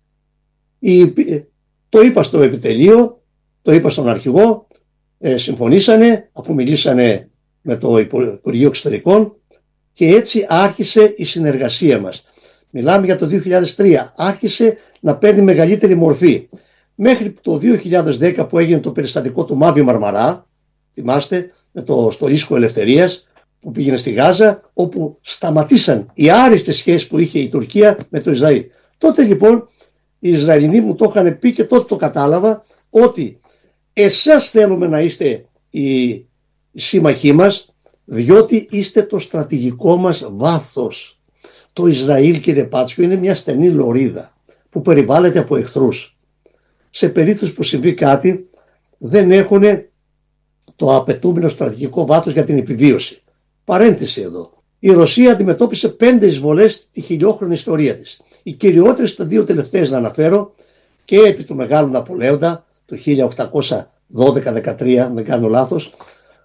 Η, το είπα στο επιτελείο, το είπα στον αρχηγό, ε, συμφωνήσανε, αφού μιλήσανε με το Υπουργείο Εξωτερικών, και έτσι άρχισε η συνεργασία μας. Μιλάμε για το δύο χιλιάδες τρία, άρχισε να παίρνει μεγαλύτερη μορφή. Μέχρι το δύο χιλιάδες δέκα που έγινε το περιστατικό του Μάβη Μαρμαρά, θυμάστε, με το, στο Ίσκο Ελευθερίας, που πήγαινε στη Γάζα, όπου σταματήσαν οι άριστες σχέσεις που είχε η Τουρκία με το Ισραήλ. Τότε λοιπόν οι Ισραηλινοί μου το είχαν πει και τότε το κατάλαβα, ότι εσάς θέλουμε να είστε οι σύμμαχοί μας, διότι είστε το στρατηγικό μας βάθος. Το Ισραήλ, κύριε Πάτσιο, είναι μια στενή λωρίδα που περιβάλλεται από εχθρούς. Σε περίπτωση που συμβεί κάτι, δεν έχουν το απαιτούμενο στρατηγικό βάθος για την επιβίωση. Παρένθεση εδώ. Η Ρωσία αντιμετώπισε πέντε εισβολές στη χιλιόχρονη ιστορία της. Οι κυριότερες, τα δύο τελευταίες να αναφέρω, και επί του Μεγάλου Ναπολέοντα το χίλια οκτακόσια δώδεκα δεκατρία, αν δεν κάνω λάθος,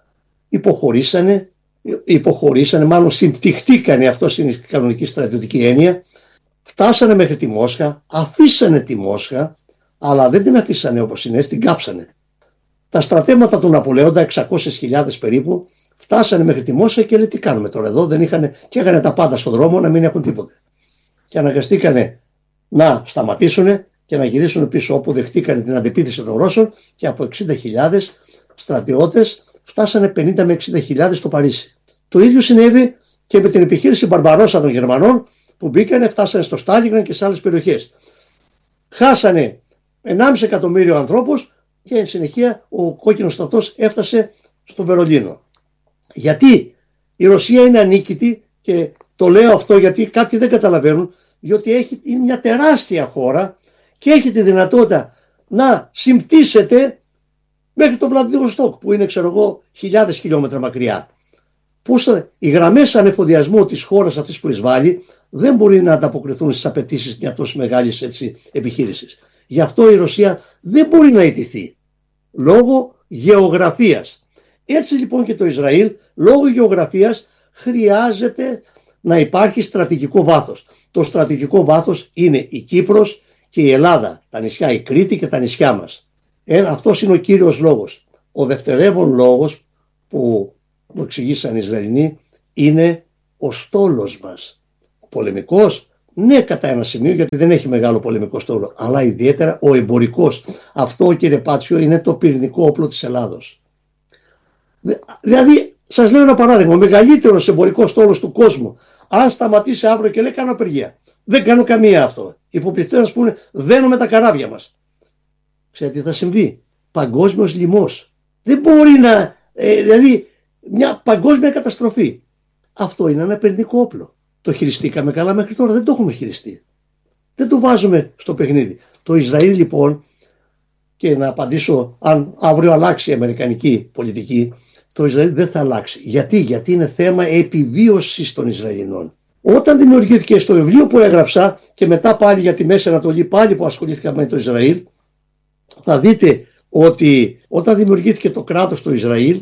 υποχωρήσανε, υποχωρήσανε, μάλλον συμπτυχτήκανε, αυτό είναι η κανονική στρατιωτική έννοια, φτάσανε μέχρι τη Μόσχα, αφήσανε τη Μόσχα, αλλά δεν την αφήσανε όπως είναι, την κάψανε. Τα στρατεύματα του Ναπολέοντα, εξακόσιες χιλιάδες περίπου, φτάσανε μέχρι τη Μόσχα και λέει, τι κάνουμε τώρα εδώ, δεν είχαν, και έκανε τα πάντα στον δρόμο να μην έχουν τίποτε. Και αναγκαστήκανε να σταματήσουν και να γυρίσουν πίσω, όπου δεχτήκανε την αντεπίθεση των Ρώσων, και από εξήντα χιλιάδες στρατιώτες φτάσανε πενήντα με εξήντα χιλιάδες στο Παρίσι. Το ίδιο συνέβη και με την επιχείρηση Μπαρμπαρόσα των Γερμανών, που μπήκανε, φτάσανε στο Στάλινγκραντ και σε άλλες περιοχές. Χάσανε ενάμιση εκατομμύριο ανθρώπους και εν συνεχεία ο κόκκινος στρατός έφτασε στο Βερολίνο. Γιατί η Ρωσία είναι ανίκητη, και το λέω αυτό γιατί κάποιοι δεν καταλαβαίνουν, διότι έχει, είναι μια τεράστια χώρα και έχει τη δυνατότητα να συμπτύσσεται μέχρι το Βλαδιβοστόκ, που είναι, ξέρω εγώ, χιλιάδες χιλιόμετρα μακριά. Πώς οι γραμμές ανεφοδιασμού της χώρας αυτής που εισβάλλει δεν μπορεί να ανταποκριθούν στις απαιτήσεις μια τόσο μεγάλης έτσι, επιχείρησης. Γι' αυτό η Ρωσία δεν μπορεί να ιτηθεί λόγω γεωγραφίας. Έτσι λοιπόν και το Ισραήλ, λόγω γεωγραφίας, χρειάζεται να υπάρχει στρατηγικό βάθος. Το στρατηγικό βάθος είναι η Κύπρος και η Ελλάδα, τα νησιά, η Κρήτη και τα νησιά μας. Ε, αυτός είναι ο κύριος λόγος. Ο δευτερεύον λόγος που μου εξηγήσαν οι Ισραηλινοί είναι ο στόλος μας. Ο πολεμικός, ναι, κατά ένα σημείο, γιατί δεν έχει μεγάλο πολεμικό στόλο, αλλά ιδιαίτερα ο εμπορικός. Αυτό, κύριε Πάτσιο, είναι το πυρηνικό όπλο της Ελλάδος. Δηλαδή, σας λέω ένα παράδειγμα, ο μεγαλύτερος εμπορικός στόλος του κόσμου, αν σταματήσει αύριο και λέει κάνω απεργία, δεν κάνω καμία αυτό. Οι υποπληκτές να πούνε δένουμε τα καράβια μας. Ξέρετε τι θα συμβεί? Παγκόσμιος λοιμός. Δεν μπορεί να, ε, δηλαδή μια παγκόσμια καταστροφή. Αυτό είναι ένα πυρηνικό όπλο. Το χειριστήκαμε καλά μέχρι τώρα, δεν το έχουμε χειριστεί. Δεν το βάζουμε στο παιχνίδι. Το Ισραήλ λοιπόν, και να απαντήσω αν αύριο αλλάξει η αμερικανική πολιτική, το Ισραήλ δεν θα αλλάξει. Γιατί? Γιατί είναι θέμα επιβίωσης των Ισραηλινών. Όταν δημιουργήθηκε στο βιβλίο που έγραψα και μετά πάλι για τη Μέση Ανατολή, πάλι που ασχολήθηκα με το Ισραήλ, θα δείτε ότι όταν δημιουργήθηκε το κράτος του Ισραήλ,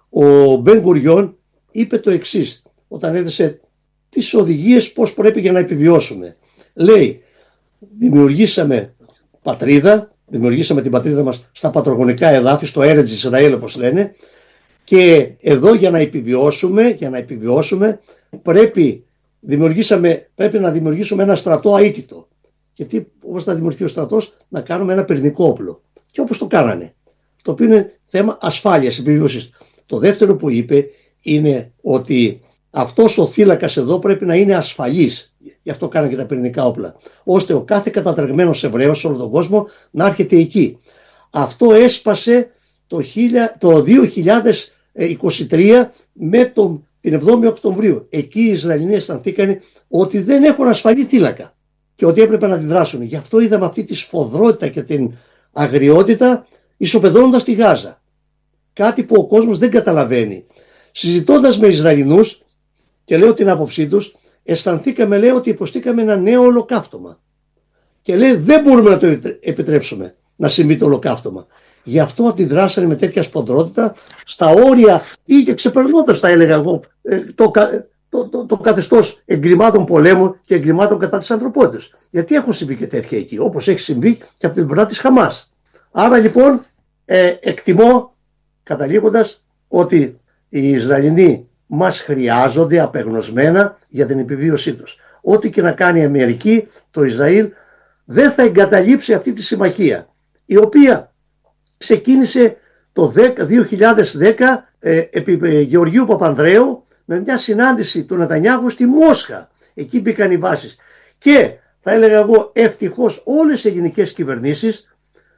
ο Μπεν Γκουριόν είπε το εξής, όταν έδεσε τις οδηγίες πώς πρέπει για να επιβιώσουμε. Λέει, δημιουργήσαμε πατρίδα, δημιουργήσαμε την πατρίδα μας στα πατρογονικά εδάφη, στο Έρετζ Ισραήλ όπως λένε, και εδώ για να επιβιώσουμε, για να επιβιώσουμε πρέπει, δημιουργήσαμε, πρέπει να δημιουργήσουμε ένα στρατό αίτητο. Γιατί όπως θα δημιουργηθεί ο στρατός, να κάνουμε ένα πυρηνικό όπλο. Και όπως το κάνανε. Το οποίο είναι θέμα ασφάλειας, επιβίωσης. Το δεύτερο που είπε είναι ότι αυτός ο θύλακας εδώ πρέπει να είναι ασφαλής. Γι' αυτό κάνανε και τα πυρηνικά όπλα. Ώστε ο κάθε κατατρεγμένος Εβραίος σε όλο τον κόσμο να έρχεται εκεί. Αυτό έσπασε το, το δύο χιλιάδες είκοσι τρία με τον, την εβδόμη Οκτωβρίου. Εκεί οι Ισραηλοί αισθανθήκαν ότι δεν έχουν ασφαλή θύλακα και ότι έπρεπε να αντιδράσουν. Γι' αυτό είδαμε αυτή τη σφοδρότητα και την αγριότητα ισοπεδώνοντας τη Γάζα. Κάτι που ο κόσμος δεν καταλαβαίνει. Συζητώντας με Ισραηλινούς και λέω την άποψή τους, αισθανθήκαμε, λέει, ότι υποστήκαμε ένα νέο ολοκαύτωμα. Και λέει δεν μπορούμε να το επιτρέψουμε να συμβεί το ολοκαύτωμα. Γι' αυτό αντιδράσανε με τέτοια σπονδρότητα στα όρια ή και ξεπερνώντας, θα έλεγα εγώ, το, το, το, το καθεστώς εγκλημάτων πολέμου και εγκλημάτων κατά της ανθρωπότητας. Γιατί έχουν συμβεί και τέτοια εκεί, όπως έχει συμβεί και από την πλευρά της Χαμάς. Άρα λοιπόν ε, εκτιμώ, καταλήγοντας, ότι οι Ισραηλινοί μας χρειάζονται απεγνωσμένα για την επιβίωσή τους. Ό,τι και να κάνει η Αμερική, το Ισραήλ δεν θα εγκαταλείψει αυτή τη συμμαχία, η οποία ξεκίνησε το δύο χιλιάδες δέκα ε, επί Γεωργίου Παπανδρέου με μια συνάντηση του Νετανιάχου στη Μόσχα. Εκεί μπήκαν οι βάσεις. Και θα έλεγα εγώ ευτυχώς όλες οι ελληνικές κυβερνήσεις,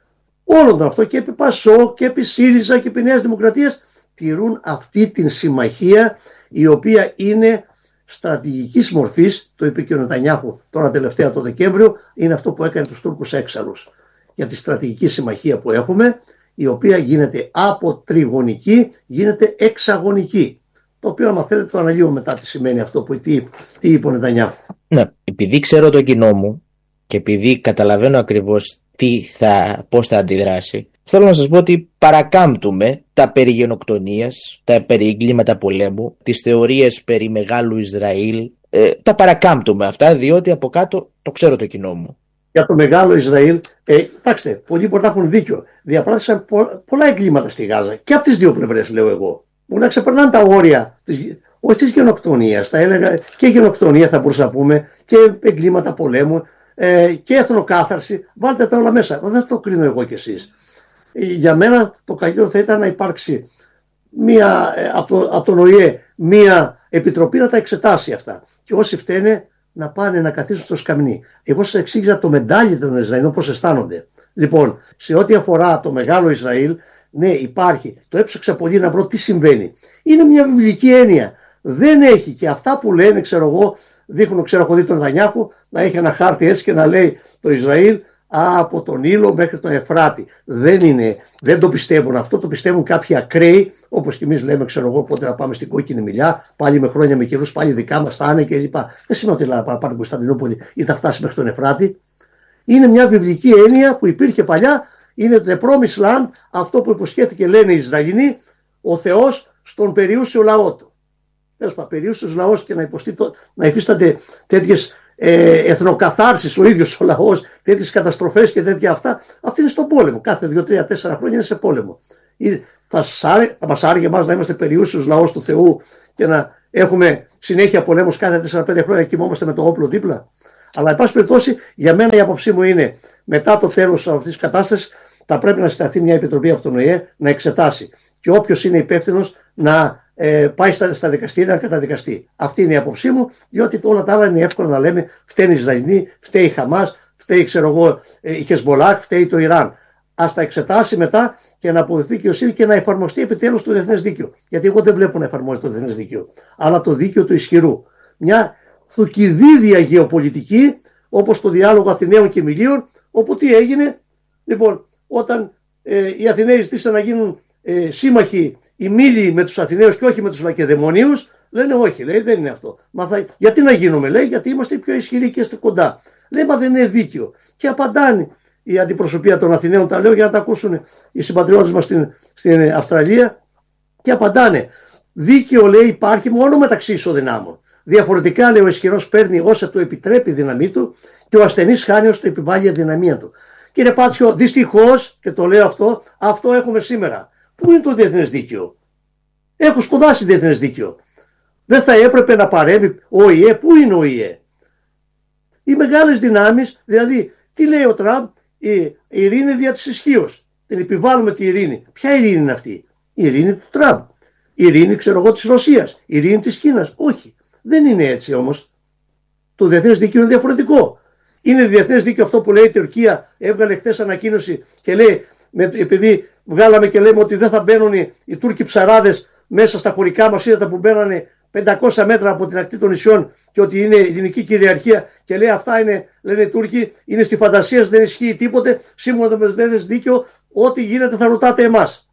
όλων αυτό και επί Πασό και επί ΣΥΡΙΖΑ και επί Νέας Δημοκρατίας, τηρούν αυτή την συμμαχία, η οποία είναι στρατηγικής μορφής. Το είπε και ο Νετανιάχου τώρα τελευταία το Δεκέμβριο, είναι αυτό που έκανε τους Τούρκους έξαλλους, για τη στρατηγική συμμαχία που έχουμε, η οποία γίνεται από τριγωνική, γίνεται εξαγωνική. Το οποίο, άμα θέλετε, το αναλύω μετά τι σημαίνει αυτό που τι, τι είπε ο Νετανιάχου. Ναι, επειδή ξέρω το κοινό μου και επειδή καταλαβαίνω ακριβώς τι θα, πώς θα αντιδράσει, θέλω να σας πω ότι παρακάμπτουμε τα περί γενοκτονίας, τα περί εγκλήματα πολέμου, τις θεωρίες περί μεγάλου Ισραήλ, ε, τα παρακάμπτουμε αυτά, διότι από κάτω το ξέρω το κοινό μου. Για το μεγάλο Ισραήλ, ε, κοιτάξτε, πολλοί μπορεί να έχουν δίκιο. Διαπράττωσαν πο, πολλά εγκλήματα στη Γάζα και από τις δύο πλευρές, λέω εγώ. Μπορεί να ξεπερνάνε τα όρια της, όχι της γενοκτονίας, θα έλεγα και γενοκτονία θα μπορούσα να πούμε, και εγκλήματα πολέμου ε, και εθνοκάθαρση. Βάλτε τα όλα μέσα. Δεν το κρίνω εγώ κι εσείς. Ε, για μένα το καλύτερο θα ήταν να υπάρξει μία, ε, από, το, από τον ΟΗΕ μία επιτροπή να τα εξετάσει αυτά. Και όσοι φταίνε να πάνε να καθίσουν στο σκαμνί. Εγώ σας εξήγησα το μεντάλι των Ισραηλινών πώς αισθάνονται. Λοιπόν, σε ό,τι αφορά το μεγάλο Ισραήλ, ναι, υπάρχει. Το έψαξα πολύ να βρω τι συμβαίνει. Είναι μια βιβλική έννοια. Δεν έχει, και αυτά που λένε, ξέρω εγώ, δείχνουν, ξέρω, έχω δει τον Νετανιάχου να έχει ένα χάρτη έτσι και να λέει το Ισραήλ από τον Νείλο μέχρι τον Εφράτη. Δεν είναι, δεν το πιστεύουν αυτό, το πιστεύουν κάποιοι ακραίοι, όπως και εμείς λέμε, ξέρω εγώ, πότε να πάμε στην κόκκινη μιλιά, πάλι με χρόνια με καιρούς, πάλι δικά μας θα είναι κλπ. Δεν σημαίνει ότι να πάμε την Κωνσταντινούπολη ή θα φτάσει μέχρι τον Εφράτη. Είναι μια βιβλική έννοια που υπήρχε παλιά, είναι the promised land, αυτό που υποσχέθηκε, λένε οι Ισραηλινοί, ο Θεός στον περιούσιο λαό του. Τέλος πάντων, περιούσιος λαός και να, υποστεί το, να υφίστανται τέτοιες ε, εθνοκαθάρσεις ο ίδιος ο λαός, τέτοιες καταστροφές και τέτοια αυτά, αυτή είναι στον πόλεμο. Κάθε δύο, τρία, τέσσερα χρόνια είναι σε πόλεμο. Θα, θα μας άρεγε εμάς να είμαστε περιούσιος λαός του Θεού και να έχουμε συνέχεια πολέμους κάθε τέσσερα πέντε χρόνια, κοιμόμαστε με το όπλο δίπλα. Αλλά, εν πάση περιπτώσει, για μένα η άποψή μου είναι μετά το τέλος αυτής της κατάστασης θα πρέπει να συσταθεί μια επιτροπή από τον Ο Ε Ε να εξετάσει. Και όποιος είναι υπεύθυνος να ε, πάει στα, στα δικαστήρια να καταδικαστεί. Αυτή είναι η άποψή μου, διότι όλα τα άλλα είναι εύκολο να λέμε φταίνει οι Ισραηλοί, φταίει η Χαμάς, φταίει ξέρω εγώ, η Χεσμολάχ, φταίει το Ιράν. Ας τα εξετάσει μετά και να αποδοθεί δικαιοσύνη και να εφαρμοστεί επιτέλους το διεθνές δίκαιο. Γιατί εγώ δεν βλέπω να εφαρμόζεται το διεθνές δίκαιο, αλλά το δίκαιο του ισχυρού. Μια θουκυδίδια γεωπολιτική, όπως το διάλογο Αθηναίων και Μιλίων, όπου τι έγινε, λοιπόν, όταν ε, οι Αθηναίοι ζήτησαν να γίνουν ε, σύμμαχοι οι Μήλοι με τους Αθηναίους και όχι με τους Λακεδαιμονίους, λένε όχι, λέει, δεν είναι αυτό. Μα θα... Γιατί να γίνουμε, λέει, γιατί είμαστε πιο ισχυροί και είστε κοντά. Λέει, μα δεν είναι δίκαιο. Και απαντάνε η αντιπροσωπεία των Αθηναίων, τα λέω για να τα ακούσουν οι συμπατριώτες μας στην, στην Αυστραλία, και απαντάνε. Δίκαιο, λέει, υπάρχει μόνο μεταξύ ισοδυνάμων. Διαφορετικά, λέει, ο ισχυρός παίρνει όσα του επιτρέπει η δύναμή του και ο ασθενής χάνει όσο του επιβάλλει η αδυναμία του. Κύριε Πάτσιο, δυστυχώς, και το λέω αυτό, αυτό έχουμε σήμερα. Πού είναι το διεθνές δίκαιο? Έχω σπουδάσει διεθνές δίκαιο. Δεν θα έπρεπε να παρέμβει ο Ο Ε Ε? Πού είναι ο Ο Ε Ε? Οι μεγάλες δυνάμεις, δηλαδή, τι λέει ο Τραμπ, η ειρήνη δια της ισχύως. Την επιβάλλουμε τη ειρήνη. Ποια ειρήνη είναι αυτή? Η ειρήνη του Τραμπ. Η ειρήνη, ξέρω εγώ, της Ρωσίας. Η ειρήνη της Κίνας. Όχι. Δεν είναι έτσι όμως. Το διεθνές δίκαιο είναι διαφορετικό. Είναι διεθνές δίκαιο αυτό που λέει η Τουρκία, έβγαλε χθες ανακοίνωση και λέει, με, επειδή βγάλαμε και λέμε ότι δεν θα μπαίνουν οι, οι Τούρκοι ψαράδες μέσα στα χωρικά μας ύδατα που μπαίνανε πεντακόσια μέτρα από την ακτή των νησιών και ότι είναι ελληνική κυριαρχία, και λέει αυτά είναι, λένε οι Τούρκοι, είναι στη φαντασία, δεν ισχύει τίποτε, σύμφωνα με το διεθνές δίκαιο, ό,τι γίνεται θα ρωτάτε εμάς.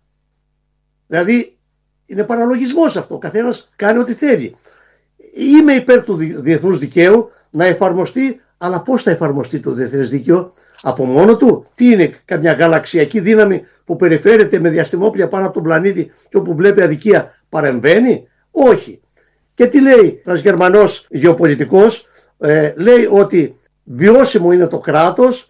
Δηλαδή είναι παραλογισμός αυτό, καθένας κάνει ό,τι θέλει. Είμαι υπέρ του διεθνούς δικαίου να εφαρμοστεί, αλλά πώς θα εφαρμοστεί το διεθνές δίκαιο? Από μόνο του? Τι είναι, καμιά γαλαξιακή δύναμη που περιφέρεται με διαστημόπλια πάνω από τον πλανήτη και όπου βλέπει αδικία παρεμβαίνει? Όχι. Και τι λέει ένας Γερμανός γεωπολιτικός? Ε, λέει ότι βιώσιμο είναι το κράτος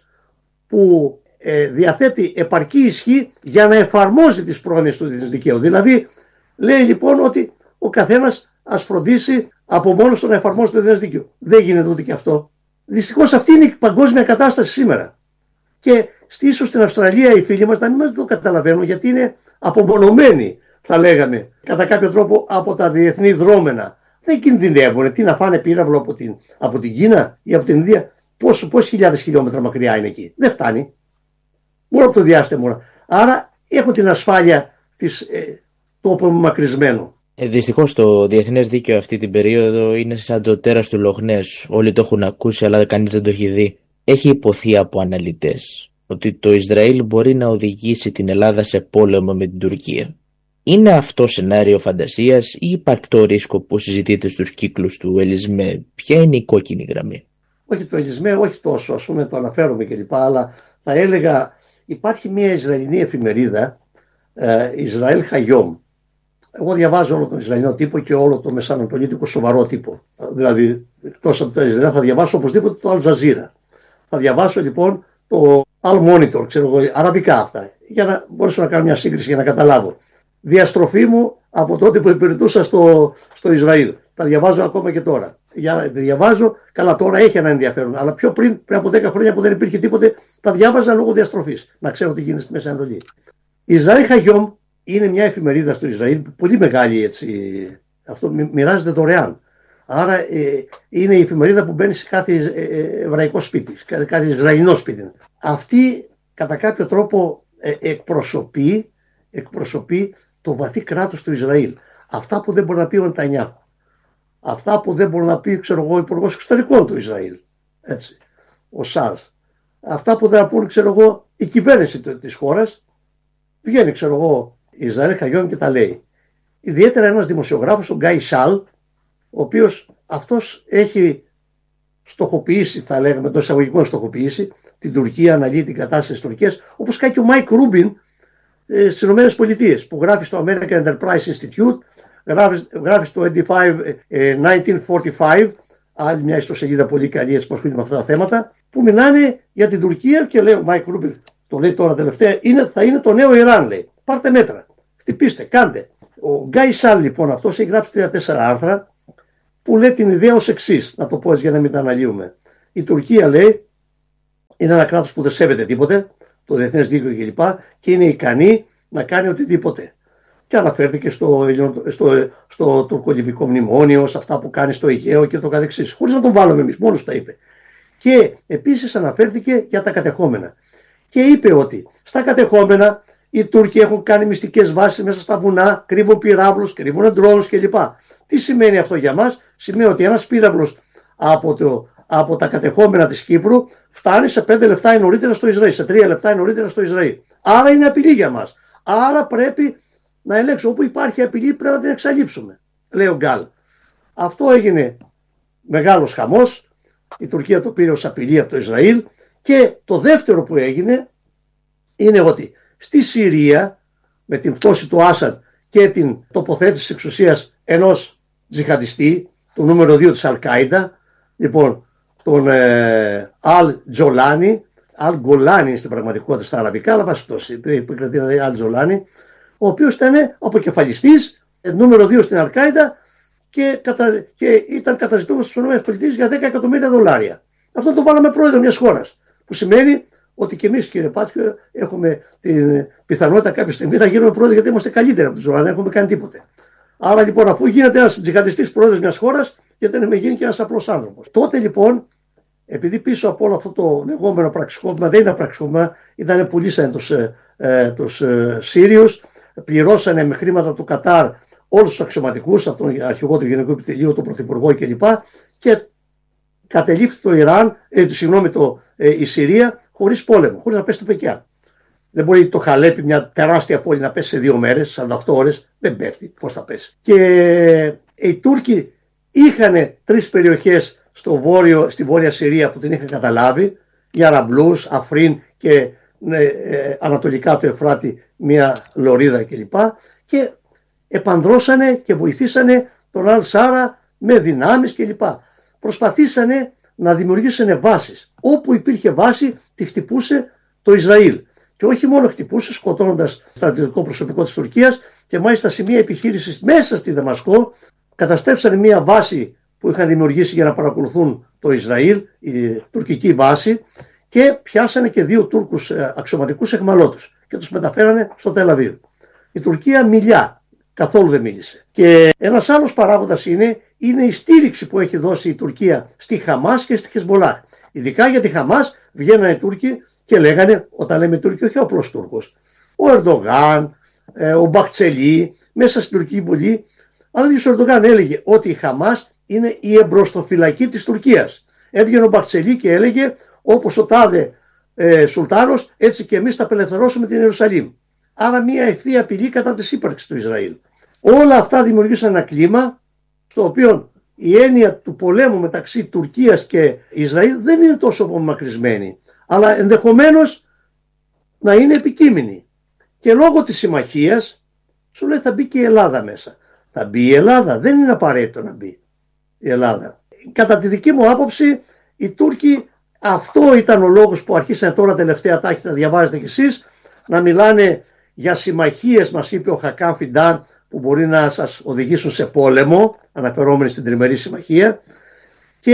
που ε, διαθέτει επαρκή ισχύ για να εφαρμόζει τις πρόνοιες του διεθνούς δικαίου. Δηλαδή λέει λοιπόν ότι ο καθένας ας φροντίσει από μόνος του να εφαρμόσει το διεθνές δίκαιο. Δεν γίνεται ούτε και αυτό. Δυστυχώς αυτή είναι η παγκόσμια κατάσταση σήμερα. Και ίσως στην Αυστραλία οι φίλοι μας να μην μας το καταλαβαίνουν, γιατί είναι απομονωμένοι, θα λέγαμε, κατά κάποιο τρόπο από τα διεθνή δρόμενα. Δεν κινδυνεύουν. Τι να φάνε πύραυλο από την, από την Κίνα ή από την Ινδία? Πόσες χιλιάδες χιλιόμετρα μακριά είναι εκεί? Δεν φτάνει. Μόνο από το διάστημα. Άρα έχω την ασφάλεια της, ε, του απομακρυσμένου. Ε, δυστυχώς το διεθνές δίκαιο αυτή την περίοδο είναι σαν το τέρας του Λοχνές. Όλοι το έχουν ακούσει αλλά κανείς δεν το έχει δει. Έχει υποθεί από αναλυτές ότι το Ισραήλ μπορεί να οδηγήσει την Ελλάδα σε πόλεμο με την Τουρκία. Είναι αυτό σενάριο φαντασίας ή υπαρκτό ρίσκο που συζητείται στους κύκλους του Ελισμέ? Ποια είναι η κόκκινη γραμμή? Όχι το Ελισμέ, όχι τόσο, ας πούμε, το αναφέρομαι κλπ. Αλλά θα έλεγα, υπάρχει μια Ισραηλινή εφημερίδα, ε, Ισραήλ Χαγιόμ. Εγώ διαβάζω όλο τον Ισραηλινό τύπο και όλο το μεσανατολίτικο σοβαρό τύπο. Δηλαδή, εκτός από το Ισραήλ, θα διαβάσω οπωσδήποτε το Al Jazeera. Θα διαβάσω λοιπόν το Al Monitor, ξέρω εγώ, αραβικά αυτά, για να μπορέσω να κάνω μια σύγκριση για να καταλάβω. Διαστροφή μου από τότε που υπηρετούσα στο, στο Ισραήλ. Τα διαβάζω ακόμα και τώρα. Για, διαβάζω, καλά τώρα έχει ένα ενδιαφέρον, αλλά πιο πριν, πριν από δέκα χρόνια που δεν υπήρχε τίποτε, τα διάβαζα λόγω διαστροφής. Να ξέρω τι γίνεται στη Μέση Ανατολή. Η Ισραήλ Χαγιόμ είναι μια εφημερίδα στο Ισραήλ, πολύ μεγάλη έτσι. Αυτό μοιράζεται δωρεάν. Άρα ε, είναι η εφημερίδα που μπαίνει σε κάθε ε, εβραϊκό σπίτι, σε κάθε Ισραηλινό σπίτι. Αυτή κατά κάποιο τρόπο ε, εκπροσωπεί, εκπροσωπεί το βαθύ κράτος του Ισραήλ. Αυτά που δεν μπορεί να πει ο Νετανιάχου. Αυτά που δεν μπορεί να πει, ξέρω εγώ, ο Υπουργός Εξωτερικών του Ισραήλ. Έτσι, ο Σάρς. Αυτά που δεν θα πούνε, ξέρω εγώ, η κυβέρνηση της χώρας. Βγαίνει, ξέρω εγώ, η Ισραήλ Χαγιόμ και τα λέει. Ιδιαίτερα ένας δημοσιογράφος, ο Γκάι Σάλ, ο οποίος αυτός έχει στοχοποιήσει, θα λέγαμε, το εισαγωγικό στοχοποιήσει την Τουρκία, αναλύει την κατάσταση της Τουρκίας, όπως κάνει και ο Μάικ Ρούμπιν ε, στις Ηνωμένες Πολιτείες, που γράφει στο American Enterprise Institute, γράφει, γράφει στο χίλια εννιακόσια φορτά πέντε, άλλη μια ιστοσελίδα πολύ καλή έτσι που ασχολείται με αυτά τα θέματα, που μιλάνε για την Τουρκία και λέει ο Μάικ Ρούμπιν, το λέει τώρα τελευταία, είναι, θα είναι το νέο Ιράν, λέει. Πάρτε μέτρα, χτυπήστε, κάντε. Ο Γκάι Σάλ λοιπόν αυτός έχει γράψει τρία τέσσερα άρθρα που λέει την ιδέα ως εξής, να το πω έτσι για να μην τα αναλύουμε. Η Τουρκία, λέει, είναι ένα κράτος που δεν σέβεται τίποτε, το διεθνές δίκαιο κλπ. Και, και είναι ικανή να κάνει οτιδήποτε. Και αναφέρθηκε στο, στο, στο τουρκολιβικό μνημόνιο, σε αυτά που κάνει στο Αιγαίο και το καθεξής. Χωρίς να τον βάλουμε εμείς, μόνος τα είπε. Και επίσης αναφέρθηκε για τα κατεχόμενα. Και είπε ότι στα κατεχόμενα οι Τούρκοι έχουν κάνει μυστικές βάσεις μέσα στα βουνά, κρύβουν πυράβλους, κρύβουν ντρόνους κλπ. Τι σημαίνει αυτό για μας? Σημαίνει ότι ένας πύραυλος από, το, από τα κατεχόμενα της Κύπρου φτάνει σε πέντε λεπτά ή νωρίτερα στο Ισραήλ, σε τρία λεπτά ή νωρίτερα στο Ισραήλ. Άρα είναι απειλή για μας. Άρα πρέπει να ελέγξουμε. Όπου υπάρχει απειλή πρέπει να την εξαλείψουμε, λέει ο Γκάλ. Αυτό έγινε μεγάλος χαμός. Η Τουρκία το πήρε ως απειλή από το Ισραήλ. Και το δεύτερο που έγινε είναι ότι στη Συρία, με την πτώση του Άσαντ και την τοποθέτηση της εξουσίας ενός τζιχαντιστή, του νούμερο δύο της Αλ-Κάιντα, λοιπόν, τον ε, Αλ-Τζολάνι, Αλ-Γκολάνι στην πραγματικότητα στα αραβικά, αλλά βάσει πτώση, που κρατήρε Αλ-Τζολάνι, ο οποίος ήταν αποκεφαλιστής, νούμερο δύο στην Αλ-Κάιντα και, κατα... και ήταν καταζητούμενος στις ΗΠΑ για δέκα εκατομμύρια δολάρια. Αυτό το βάλαμε πρόεδρο μιας χώρας. Που σημαίνει ότι και εμείς, κύριε Πάτριο, έχουμε την πιθανότητα κάποια στιγμή να γίνουμε πρόεδροι, γιατί είμαστε καλύτεροι από τους Ζωράν, δεν έχουμε κάνει τίποτε. Άρα λοιπόν, αφού γίνεται ένας τζιχαντιστής πρόεδρος μιας χώρας, γιατί δεν γίνει και ένας απλός άνθρωπος. Τότε λοιπόν, επειδή πίσω από όλο αυτό το λεγόμενο πραξικόπημα, δεν ήταν πραξικόπημα, ήταν πουλήσανε τους, ε, τους ε, Σύριους, πληρώσανε με χρήματα του Κατάρ όλους τους αξιωματικούς, από τον αρχηγό του Γενικού Επιτελείου, τον Πρωθυπουργό κλπ. Και κατελήφθη το Ιράν, ε, συγγνώμη, το, ε, η Συρία χωρίς πόλεμο, χωρίς να πέσει το Πεκιά. Δεν μπορεί το Χαλέπι, μια τεράστια πόλη, να πέσει σε δύο μέρες, σαράντα οκτώ ώρες. Δεν πέφτει. Πώς θα πέσει? Και ε, οι Τούρκοι είχαν τρεις περιοχές στο βόρειο, στη βόρεια Συρία που την είχαν καταλάβει, για Ραμπλούς, Αφρίν και ε, ε, ανατολικά του Εφράτη μια λωρίδα κλπ. Και επανδρώσανε και βοηθήσανε τον Αλ Σάρα με δυνάμεις κλπ. Προσπαθήσανε να δημιουργήσουν βάσεις. Όπου υπήρχε βάση, τη χτυπούσε το Ισραήλ. Και όχι μόνο χτυπούσε, σκοτώνοντας στρατιωτικό προσωπικό της Τουρκίας, και μάλιστα σε μια επιχείρηση μέσα στη Δαμασκό καταστρέψανε μια βάση που είχαν δημιουργήσει για να παρακολουθούν το Ισραήλ, η τουρκική βάση, και πιάσανε και δύο Τούρκους αξιωματικούς εχμαλώτους και τους μεταφέρανε στο Τελ Αβίβ. Η Τουρκία μιλιά, καθόλου δεν μίλησε. Και ένας άλλος παράγοντας είναι, είναι η στήριξη που έχει δώσει η Τουρκία στη Χαμάς και στη Χεσμολάχ. Ειδικά για τη Χαμάς βγαίνανε οι Τούρκοι και λέγανε, όταν λέμε Τούρκοι, όχι απλός Τούρκος, ο Ερντογάν, ο Μπαχτσελή, μέσα στην τουρκική βουλή, αλλά και ο Ερντογάν έλεγε ότι η Χαμάς είναι η εμπροστοφυλακή της Τουρκίας. Έβγαινε ο Μπαχτσελή και έλεγε, όπως ο τάδε ε, Σουλτάνος, έτσι και εμείς θα απελευθερώσουμε την Ιερουσαλήμ. Άρα μια ευθεία απειλή κατά της ύπαρξης του Ισραήλ. Όλα αυτά δημιουργήσαν ένα κλίμα στο οποίο η έννοια του πολέμου μεταξύ Τουρκίας και Ισραήλ δεν είναι τόσο απομακρυσμένη, αλλά ενδεχομένως να είναι επικείμενη. Και λόγω της συμμαχίας σου λέει θα μπει και η Ελλάδα μέσα. Θα μπει η Ελλάδα, δεν είναι απαραίτητο να μπει η Ελλάδα. Κατά τη δική μου άποψη, οι Τούρκοι, αυτό ήταν ο λόγος που αρχίσανε τώρα τελευταία τάχυτα, διαβάζετε κι εσείς, να μιλάνε για συμμαχίες, μας είπε ο Χακάν Φιντάν, που μπορεί να σας οδηγήσουν σε πόλεμο, αναφερόμενοι στην τριμερή συμμαχία. Και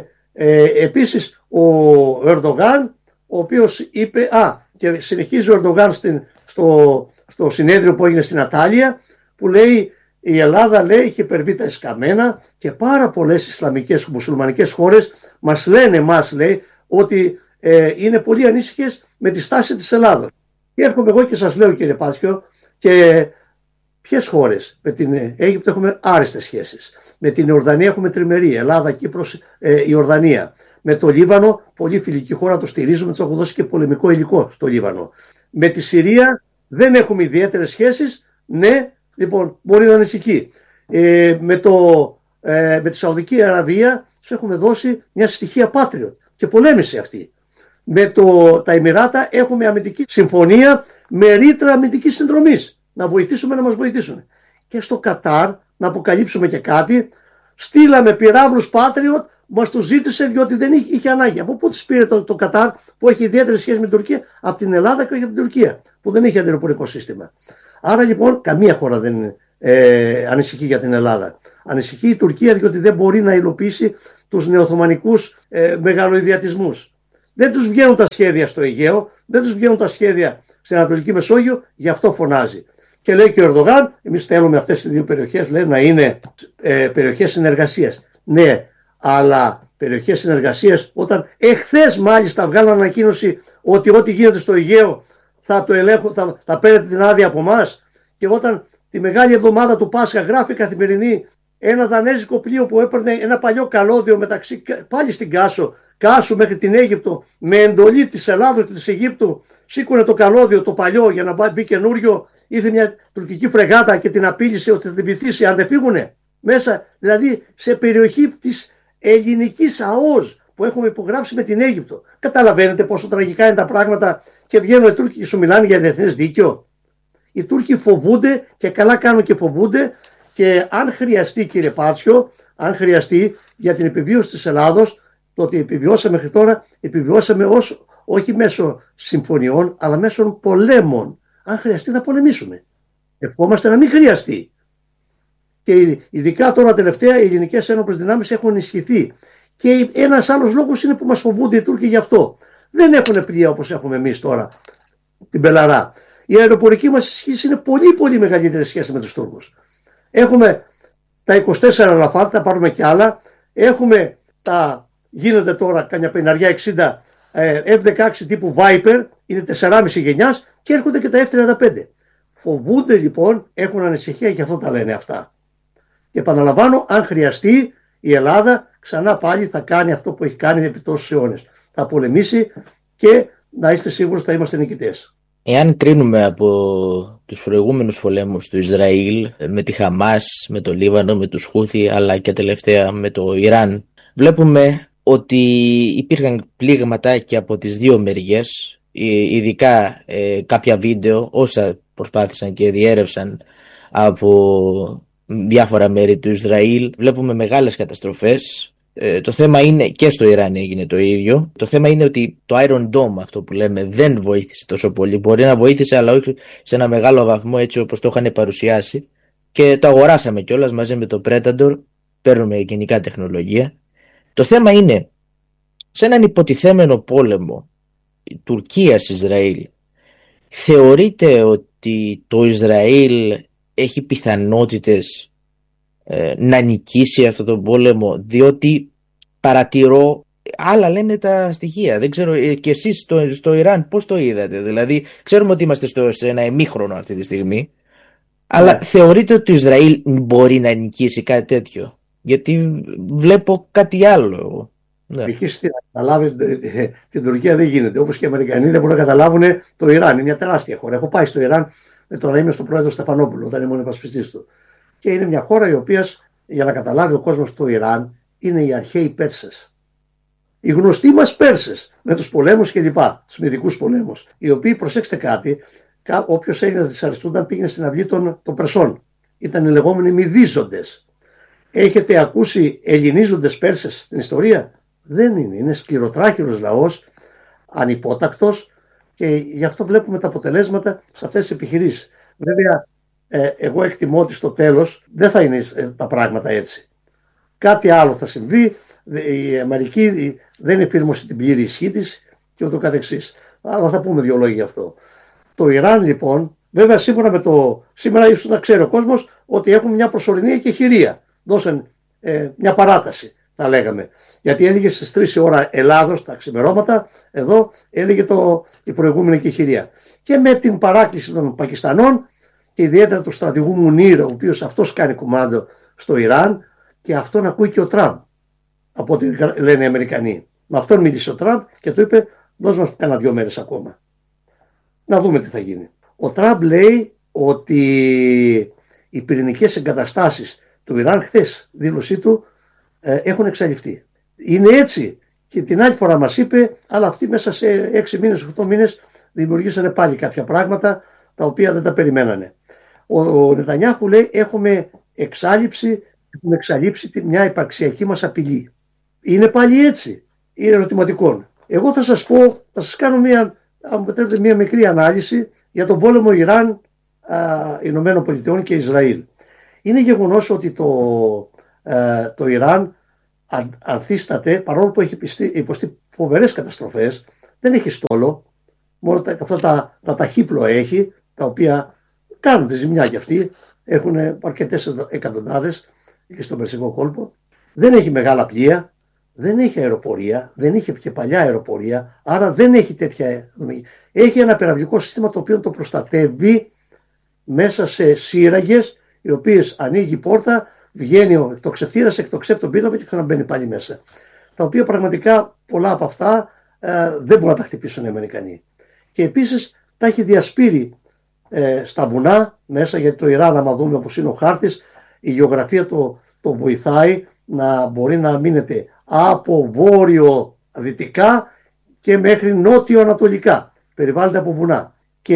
ε, επίσης ο Ερντογάν, ο οποίος είπε, α, και συνεχίζει ο Ερντογάν στην, στο, στο συνέδριο που έγινε στην Ατάλια, που λέει η Ελλάδα, λέει, είχε υπερβεί τα εσκαμμένα και πάρα πολλές ισλαμικές μουσουλμανικές χώρες μας λένε, μας λέει, ότι ε, είναι πολύ ανήσυχες με τη στάση της Ελλάδος. Και έρχομαι εγώ και σας λέω, κύριε Πάσχιο, και ποιες χώρες? Με την Αίγυπτο έχουμε άριστες σχέσεις. Με την Ιορδανία έχουμε τριμερή. Ελλάδα, Κύπρος, ε, Ιορδανία. Με το Λίβανο, πολύ φιλική χώρα, το στηρίζουμε, τους έχω δώσει και πολεμικό υλικό στο Λίβανο. Με τη Συρία δεν έχουμε ιδιαίτερες σχέσεις. Ναι, λοιπόν, μπορεί να ανησυχεί. Ε, με, το, ε, με τη Σαουδική Αραβία τους έχουμε δώσει μια στοιχεία Patriot και πολέμησε αυτή. Με το, τα Εμιράτα έχουμε αμυντική συμφωνία με ρήτρα αμυντικής συνδρομής. Να βοηθήσουμε, να μας βοηθήσουν. Και στο Κατάρ, να αποκαλύψουμε και κάτι, στείλαμε πυράβλους Patriot, μας τους ζήτησε διότι δεν είχε, είχε ανάγκη. Από πού τις πήρε το, το Κατάρ, που έχει ιδιαίτερη σχέση με την Τουρκία? Από την Ελλάδα και όχι από την Τουρκία, που δεν έχει αντιεροπορικό σύστημα. Άρα λοιπόν καμία χώρα δεν ε, ανησυχεί για την Ελλάδα. Ανησυχεί η Τουρκία διότι δεν μπορεί να υλοποιήσει τους νεοοθωμανικούς ε, μεγαλοειδιατισμούς. Δεν τους βγαίνουν τα σχέδια στο Αιγαίο, δεν τους βγαίνουν τα σχέδια στην Ανατολική Μεσόγειο, γι' αυτό φωνάζει. Και λέει και ο Ερντογάν, εμείς θέλουμε αυτές τις δύο περιοχές, λέει, να είναι ε, περιοχές συνεργασίας. Ναι, αλλά περιοχές συνεργασίας όταν εχθές μάλιστα βγάλαν ανακοίνωση ότι ό,τι γίνεται στο Αιγαίο θα το ελέγχω, θα, θα παίρνετε την άδεια από εμάς. Και όταν τη μεγάλη εβδομάδα του Πάσχα γράφει Καθημερινή ένα δανέζικο πλοίο που έπαιρνε ένα παλιό καλώδιο μεταξύ, πάλι στην Κάσο, Κάσου μέχρι την Αίγυπτο, με εντολή της Ελλάδος και της Αιγύπτου, σήκωνε το καλώδιο το παλιό για να μπει καινούριο. Ήρθε μια τουρκική φρεγάτα και την απείλησε ότι θα την βυθίσει αν δεν φύγουνε μέσα, δηλαδή σε περιοχή της ελληνικής ΑΟΣ που έχουμε υπογράψει με την Αίγυπτο. Καταλαβαίνετε πόσο τραγικά είναι τα πράγματα και βγαίνουν οι Τούρκοι και σου μιλάνε για διεθνές δίκαιο. Οι Τούρκοι φοβούνται και καλά κάνουν και φοβούνται, και αν χρειαστεί, κύριε Πάτσιο, αν χρειαστεί για την επιβίωση της Ελλάδος, το ότι επιβιώσαμε μέχρι τώρα, επιβιώσαμε ως, όχι μέσω συμφωνιών, αλλά μέσω πολέμων. Αν χρειαστεί να πολεμήσουμε. Ευχόμαστε να μην χρειαστεί. Και ειδικά τώρα τελευταία οι ελληνικές ένοπλες δυνάμεις έχουν ενισχυθεί. Και ένας άλλος λόγος είναι που μας φοβούνται οι Τούρκοι γι' αυτό. Δεν έχουν πλοία όπως έχουμε εμείς τώρα, την Πελαρά. Η αεροπορική μας σχέση είναι πολύ πολύ μεγαλύτερη σχέση με τους Τούρκους. Έχουμε τα είκοσι τέσσερα Ραφάλ, θα πάρουμε και άλλα. Έχουμε τα, γίνονται τώρα κανιά πενήντα εξήντα εφ δεκαέξι τύπου Viper, είναι τεσσεράμισι γενιάς και έρχονται και τα εφ τριάντα πέντε. Φοβούνται λοιπόν, έχουν ανησυχία και αυτό τα λένε αυτά. Και επαναλαμβάνω, αν χρειαστεί η Ελλάδα ξανά πάλι θα κάνει αυτό που έχει κάνει επί τόσους αιώνες. Θα πολεμήσει και να είστε σίγουροι θα είμαστε νικητές. Εάν κρίνουμε από τους προηγούμενους πολέμους του Ισραήλ με τη Χαμάς, με το Λίβανο, με τους Χούθι αλλά και τελευταία με το Ιράν, βλέπουμε ότι υπήρχαν πλήγματα και από τις δύο μεριές, ειδικά ε, κάποια βίντεο όσα προσπάθησαν και διέρευσαν από διάφορα μέρη του Ισραήλ. Βλέπουμε μεγάλες καταστροφές. Ε, το θέμα είναι, και στο Ιράν έγινε το ίδιο, το θέμα είναι ότι το Iron Dome, αυτό που λέμε, δεν βοήθησε τόσο πολύ. Μπορεί να βοήθησε αλλά όχι σε ένα μεγάλο βαθμό έτσι όπως το είχαν παρουσιάσει, και το αγοράσαμε κιόλας μαζί με το Predator, παίρνουμε γενικά τεχνολογία. Το θέμα είναι, σε έναν υποτιθέμενο πόλεμο Τουρκίας-Ισραήλ, θεωρείτε ότι το Ισραήλ έχει πιθανότητες ε, να νικήσει αυτό το πόλεμο? Διότι παρατηρώ, άλλα λένε τα στοιχεία, δεν ξέρω ε, και εσείς στο, στο Ιράν πώς το είδατε? Δηλαδή ξέρουμε ότι είμαστε στο, σε ένα ημίχρονο αυτή τη στιγμή, αλλά yeah. θεωρείτε ότι το Ισραήλ μπορεί να νικήσει κάτι τέτοιο? Γιατί βλέπω κάτι άλλο. Ναι. Π.χ. να καταλάβει την Τουρκία δεν γίνεται. Όπως και οι Αμερικανοί δεν μπορούν να καταλάβουν το Ιράν. Είναι μια τεράστια χώρα. Έχω πάει στο Ιράν με τον είμαι στον πρόεδρο Στεφανόπουλο, όταν ήμουν υπασπιστής του. Και είναι μια χώρα η οποία, για να καταλάβει ο κόσμος το Ιράν, είναι οι αρχαίοι Πέρσες. Οι γνωστοί μας Πέρσες με τους πολέμους κλπ. Τους μυδικούς πολέμους. Οι οποίοι, προσέξτε κάτι, όποιος Έλληνας δυσαρεστούνταν πήγαινε στην αυλή των, των Περσών. Ήταν οι λεγόμενοι Μηδίζοντες. Έχετε ακούσει Ελληνίζοντες Πέρσες στην ιστορία? Δεν είναι. Είναι σκληροτράχυλος λαός, ανυπότακτος, και γι' αυτό βλέπουμε τα αποτελέσματα σε αυτές τις επιχειρήσεις. Βέβαια, ε, εγώ εκτιμώ ότι στο τέλος δεν θα είναι ε, τα πράγματα έτσι. Κάτι άλλο θα συμβεί. Η Αμερική δεν εφήρμοσε την πλήρη ισχύ της και ούτω καθεξής. Αλλά θα πούμε δύο λόγια γι' αυτό. Το Ιράν λοιπόν, βέβαια σύμφωνα με το. Σήμερα ίσως να ξέρει ο κόσμος ότι έχουν μια προσωρινή εκεχηρία. Δώσαν ε, μια παράταση, θα λέγαμε. Γιατί έλεγε στις τρεις η ώρα Ελλάδος τα ξημερώματα, εδώ έλεγε το, η προηγούμενη εκεχηρία. Και με την παράκληση των Πακιστανών και ιδιαίτερα του στρατηγού Μουνίρ, ο οποίος αυτός κάνει κουμάντο στο Ιράν, και αυτόν ακούει και ο Τραμπ, από ό,τι λένε οι Αμερικανοί. Με αυτόν μίλησε ο Τραμπ και του είπε: δώσ' μας κάνα δύο μέρες ακόμα. Να δούμε τι θα γίνει. Ο Τραμπ λέει ότι οι πυρηνικές εγκαταστάσεις του Ιράν, χθες δήλωσή του, ε, έχουν εξαλειφθεί. Είναι έτσι. Και την άλλη φορά μας είπε, αλλά αυτοί μέσα σε έξι μήνες, οκτώ μήνες δημιουργήσανε πάλι κάποια πράγματα τα οποία δεν τα περιμένανε. Ο, ο Νετανιάχου λέει: έχουμε εξάλληψη, έχουμε εξαλείψει μια υπαρξιακή μας απειλή. Είναι πάλι έτσι? Είναι ερωτηματικό. Εγώ θα σας πω, θα σας κάνω μια, αν επιτρέπετε, μια μικρή ανάλυση για τον πόλεμο Ιράν, α, Ηνωμένων Πολιτειών και Ισραήλ. Είναι γεγονός ότι το, ε, το Ιράν αν, ανθίσταται, παρόλο που έχει πιστεί, υποστεί φοβερές καταστροφές, δεν έχει στόλο, μόνο τα, αυτά τα, τα ταχύπλοα έχει, τα οποία κάνουν τη ζημιά κι αυτοί, έχουν αρκετές εκατοντάδες και στον Περσικό κόλπο. Δεν έχει μεγάλα πλοία, δεν έχει αεροπορία, δεν είχε και παλιά αεροπορία, άρα δεν έχει τέτοια δομή. Έχει ένα πυραυλικό σύστημα το οποίο το προστατεύει μέσα σε σύραγγες, οι οποίες ανοίγει η πόρτα, βγαίνει ο εκτοξευτήρας, εκτοξεύει τον πύραυλο και ξαναμπαίνει πάλι μέσα. Τα οποία πραγματικά πολλά από αυτά ε, δεν μπορούν να τα χτυπήσουν οι Αμερικανοί. Και επίσης τα έχει διασπείρει ε, στα βουνά μέσα, γιατί το Ιράν, άμα δούμε όπως είναι ο χάρτης, η γεωγραφία το, το βοηθάει να μπορεί να μείνετε από βόρειο-δυτικά και μέχρι νότιο-ανατολικά. Περιβάλλεται από βουνά.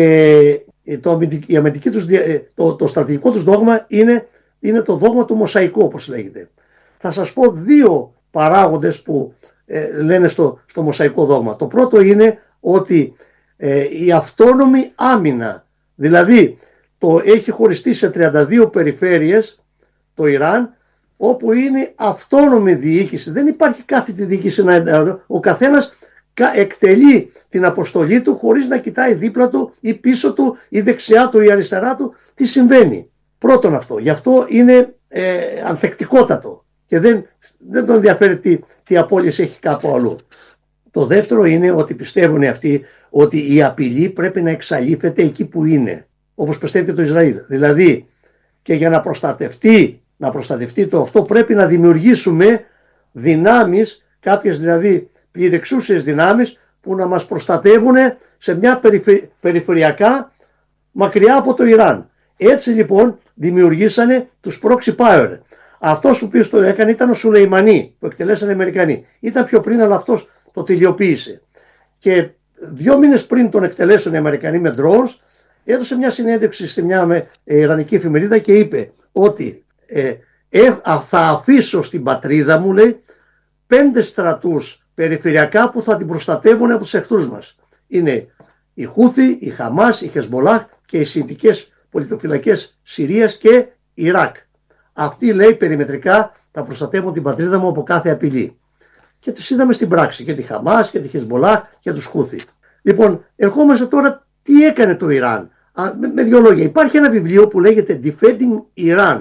Και το, η αμυντική τους, το, το στρατηγικό τους δόγμα είναι, είναι το δόγμα του μοσαϊκού, όπως λέγεται. Θα σας πω δύο παράγοντες που ε, λένε στο, στο μοσαϊκό δόγμα. Το πρώτο είναι ότι ε, η αυτόνομη άμυνα, δηλαδή το έχει χωριστεί σε τριάντα δύο περιφέρειες το Ιράν, όπου είναι αυτόνομη διοίκηση. Δεν υπάρχει κάθετη διοίκηση. Ο καθένας εκτελεί την αποστολή του χωρίς να κοιτάει δίπλα του ή πίσω του ή δεξιά του ή αριστερά του τι συμβαίνει. Πρώτον αυτό. Γι' αυτό είναι ε, ανθεκτικότατο και δεν, δεν τον ενδιαφέρει τι, τι απώλειες έχει κάπου αλλού. Το δεύτερο είναι ότι πιστεύουν αυτοί ότι η απειλή πρέπει να εξαλείφεται εκεί που είναι, όπως πιστεύει και το Ισραήλ. Δηλαδή, και για να προστατευτεί, να προστατευτεί το αυτό, πρέπει να δημιουργήσουμε δυνάμεις, κάποιες δηλαδή πληρεξούσιες δυνάμεις, που να μας προστατεύουν σε μια περιφε... περιφερειακά μακριά από το Ιράν. Έτσι λοιπόν δημιουργήσανε τους proxy power. Αυτός που οποίος το έκανε ήταν ο Σουλεϊμανί, που εκτελέσανε οι Αμερικανοί. Ήταν πιο πριν, αλλά αυτός το τελειοποίησε. Και δύο μήνες πριν τον εκτελέσουν οι Αμερικανοί με drones, έδωσε μια συνέντευξη σε μια ιρανική εφημερίδα και είπε ότι ε, ε, θα αφήσω στην πατρίδα μου, λέει, πέντε στρατούς περιφερειακά που θα την προστατεύουν από τους εχθρούς μας. Είναι η Χούθη, η Χαμάς, η Χεσμολάχ και οι σιητικές πολιτοφυλακές Συρίας και Ιράκ. Αυτοί, λέει, περιμετρικά θα προστατεύουν την πατρίδα μου από κάθε απειλή. Και τις είδαμε στην πράξη, και τη Χαμάς και τη Χεσμολάχ και τους Χούθη. Λοιπόν, ερχόμαστε τώρα τι έκανε το Ιράν. Α, με, με δύο λόγια. Υπάρχει ένα βιβλίο που λέγεται Defending Iran,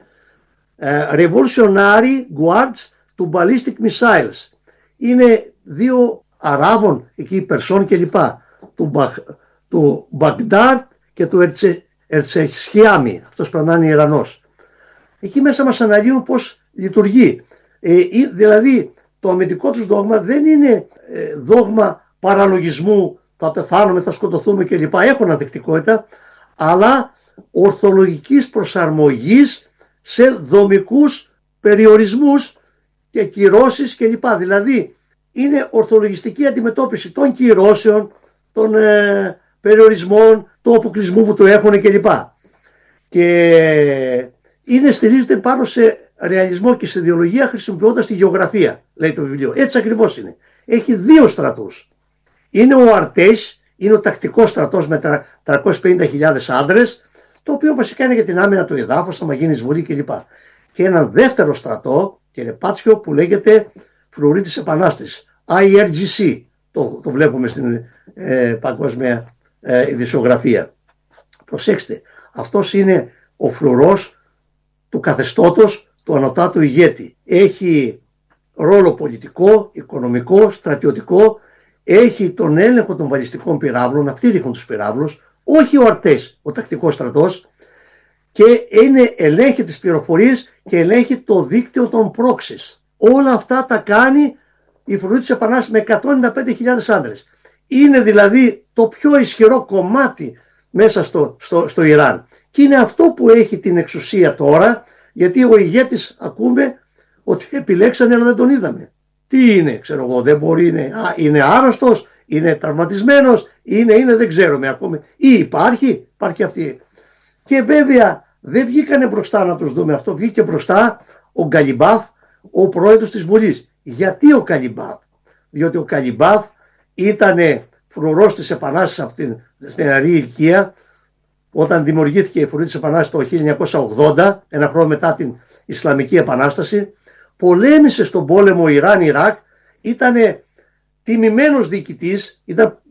uh, Revolutionary Guards to Ballistic Missiles. Είναι δύο Αράβων, εκεί Περσών κλπ. Του, Μπαχ, του Μπαγντάρ και του Ερτσε, Ερτσεχιάμι. Αυτός πρέπει να είναι Ιρανός. Εκεί μέσα μας αναλύουν πώς λειτουργεί. Ε, δηλαδή το αμυντικό τους δόγμα δεν είναι ε, δόγμα παραλογισμού, θα πεθάνουμε, θα σκοτωθούμε κλπ. Έχουν ανθεκτικότητα, αλλά ορθολογικής προσαρμογής σε δομικούς περιορισμούς και κυρώσεις κλπ. Δηλαδή είναι ορθολογιστική αντιμετώπιση των κυρώσεων, των ε, περιορισμών, του αποκλεισμού που το έχουν κλπ. Και είναι, στηρίζεται πάνω σε ρεαλισμό και σε ιδεολογία, χρησιμοποιώντας τη γεωγραφία, λέει το βιβλίο. Έτσι ακριβώς είναι. Έχει δύο στρατούς. Είναι ο Αρτές, είναι ο τακτικός στρατός με τριακόσιες πενήντα χιλιάδες άντρες, το οποίο βασικά είναι για την άμυνα του εδάφους, άμα γίνει εισβολή κλπ. Και έναν δεύτερο στρατό, κύριε Πάτσιο, που λέγεται Φρουρή της Επανάστασης, άι αρ τζι σι, το, το βλέπουμε στην ε, παγκόσμια ε, ειδησιογραφία. Προσέξτε, αυτός είναι ο φρουρός του καθεστώτος του ανωτάτου ηγέτη. Έχει ρόλο πολιτικό, οικονομικό, στρατιωτικό, έχει τον έλεγχο των βαλιστικών πυράβλων, αυτοί ρίχνουν τους πυράβλους, όχι ο Αρτές, ο τακτικός στρατός, και είναι, ελέγχει τις πληροφορίες και ελέγχει το δίκτυο των πρόξης. Όλα αυτά τα κάνει η Φρουρή της Επανάστασης με εκατόν ενενήντα πέντε χιλιάδες άντρες. Είναι δηλαδή το πιο ισχυρό κομμάτι μέσα στο, στο, στο Ιράν. Και είναι αυτό που έχει την εξουσία τώρα, γιατί ο ηγέτης, ακούμε ότι επιλέξανε αλλά δεν τον είδαμε. Τι είναι, ξέρω εγώ, δεν μπορεί, είναι, α, είναι άρρωστος, είναι τραυματισμένος, είναι, είναι, δεν ξέρουμε ακόμη. Ή υπάρχει, υπάρχει αυτή. Και βέβαια δεν βγήκανε μπροστά να τους δούμε αυτό, βγήκε μπροστά ο Γκαλιμπάφ, ο πρόεδρος της Βουλής. Γιατί ο Γκαλιμπάφ? Διότι ο Γκαλιμπάφ ήταν φρουρός της Επανάστασης στην νεαρή ηλικία, όταν δημιουργήθηκε η Φρουρή της Επανάστασης το χίλια εννιακόσια ογδόντα, ένα χρόνο μετά την Ισλαμική Επανάσταση, πολέμησε στον πόλεμο Ιράν-Ιράκ, ήταν τιμημένος διοικητής, ήταν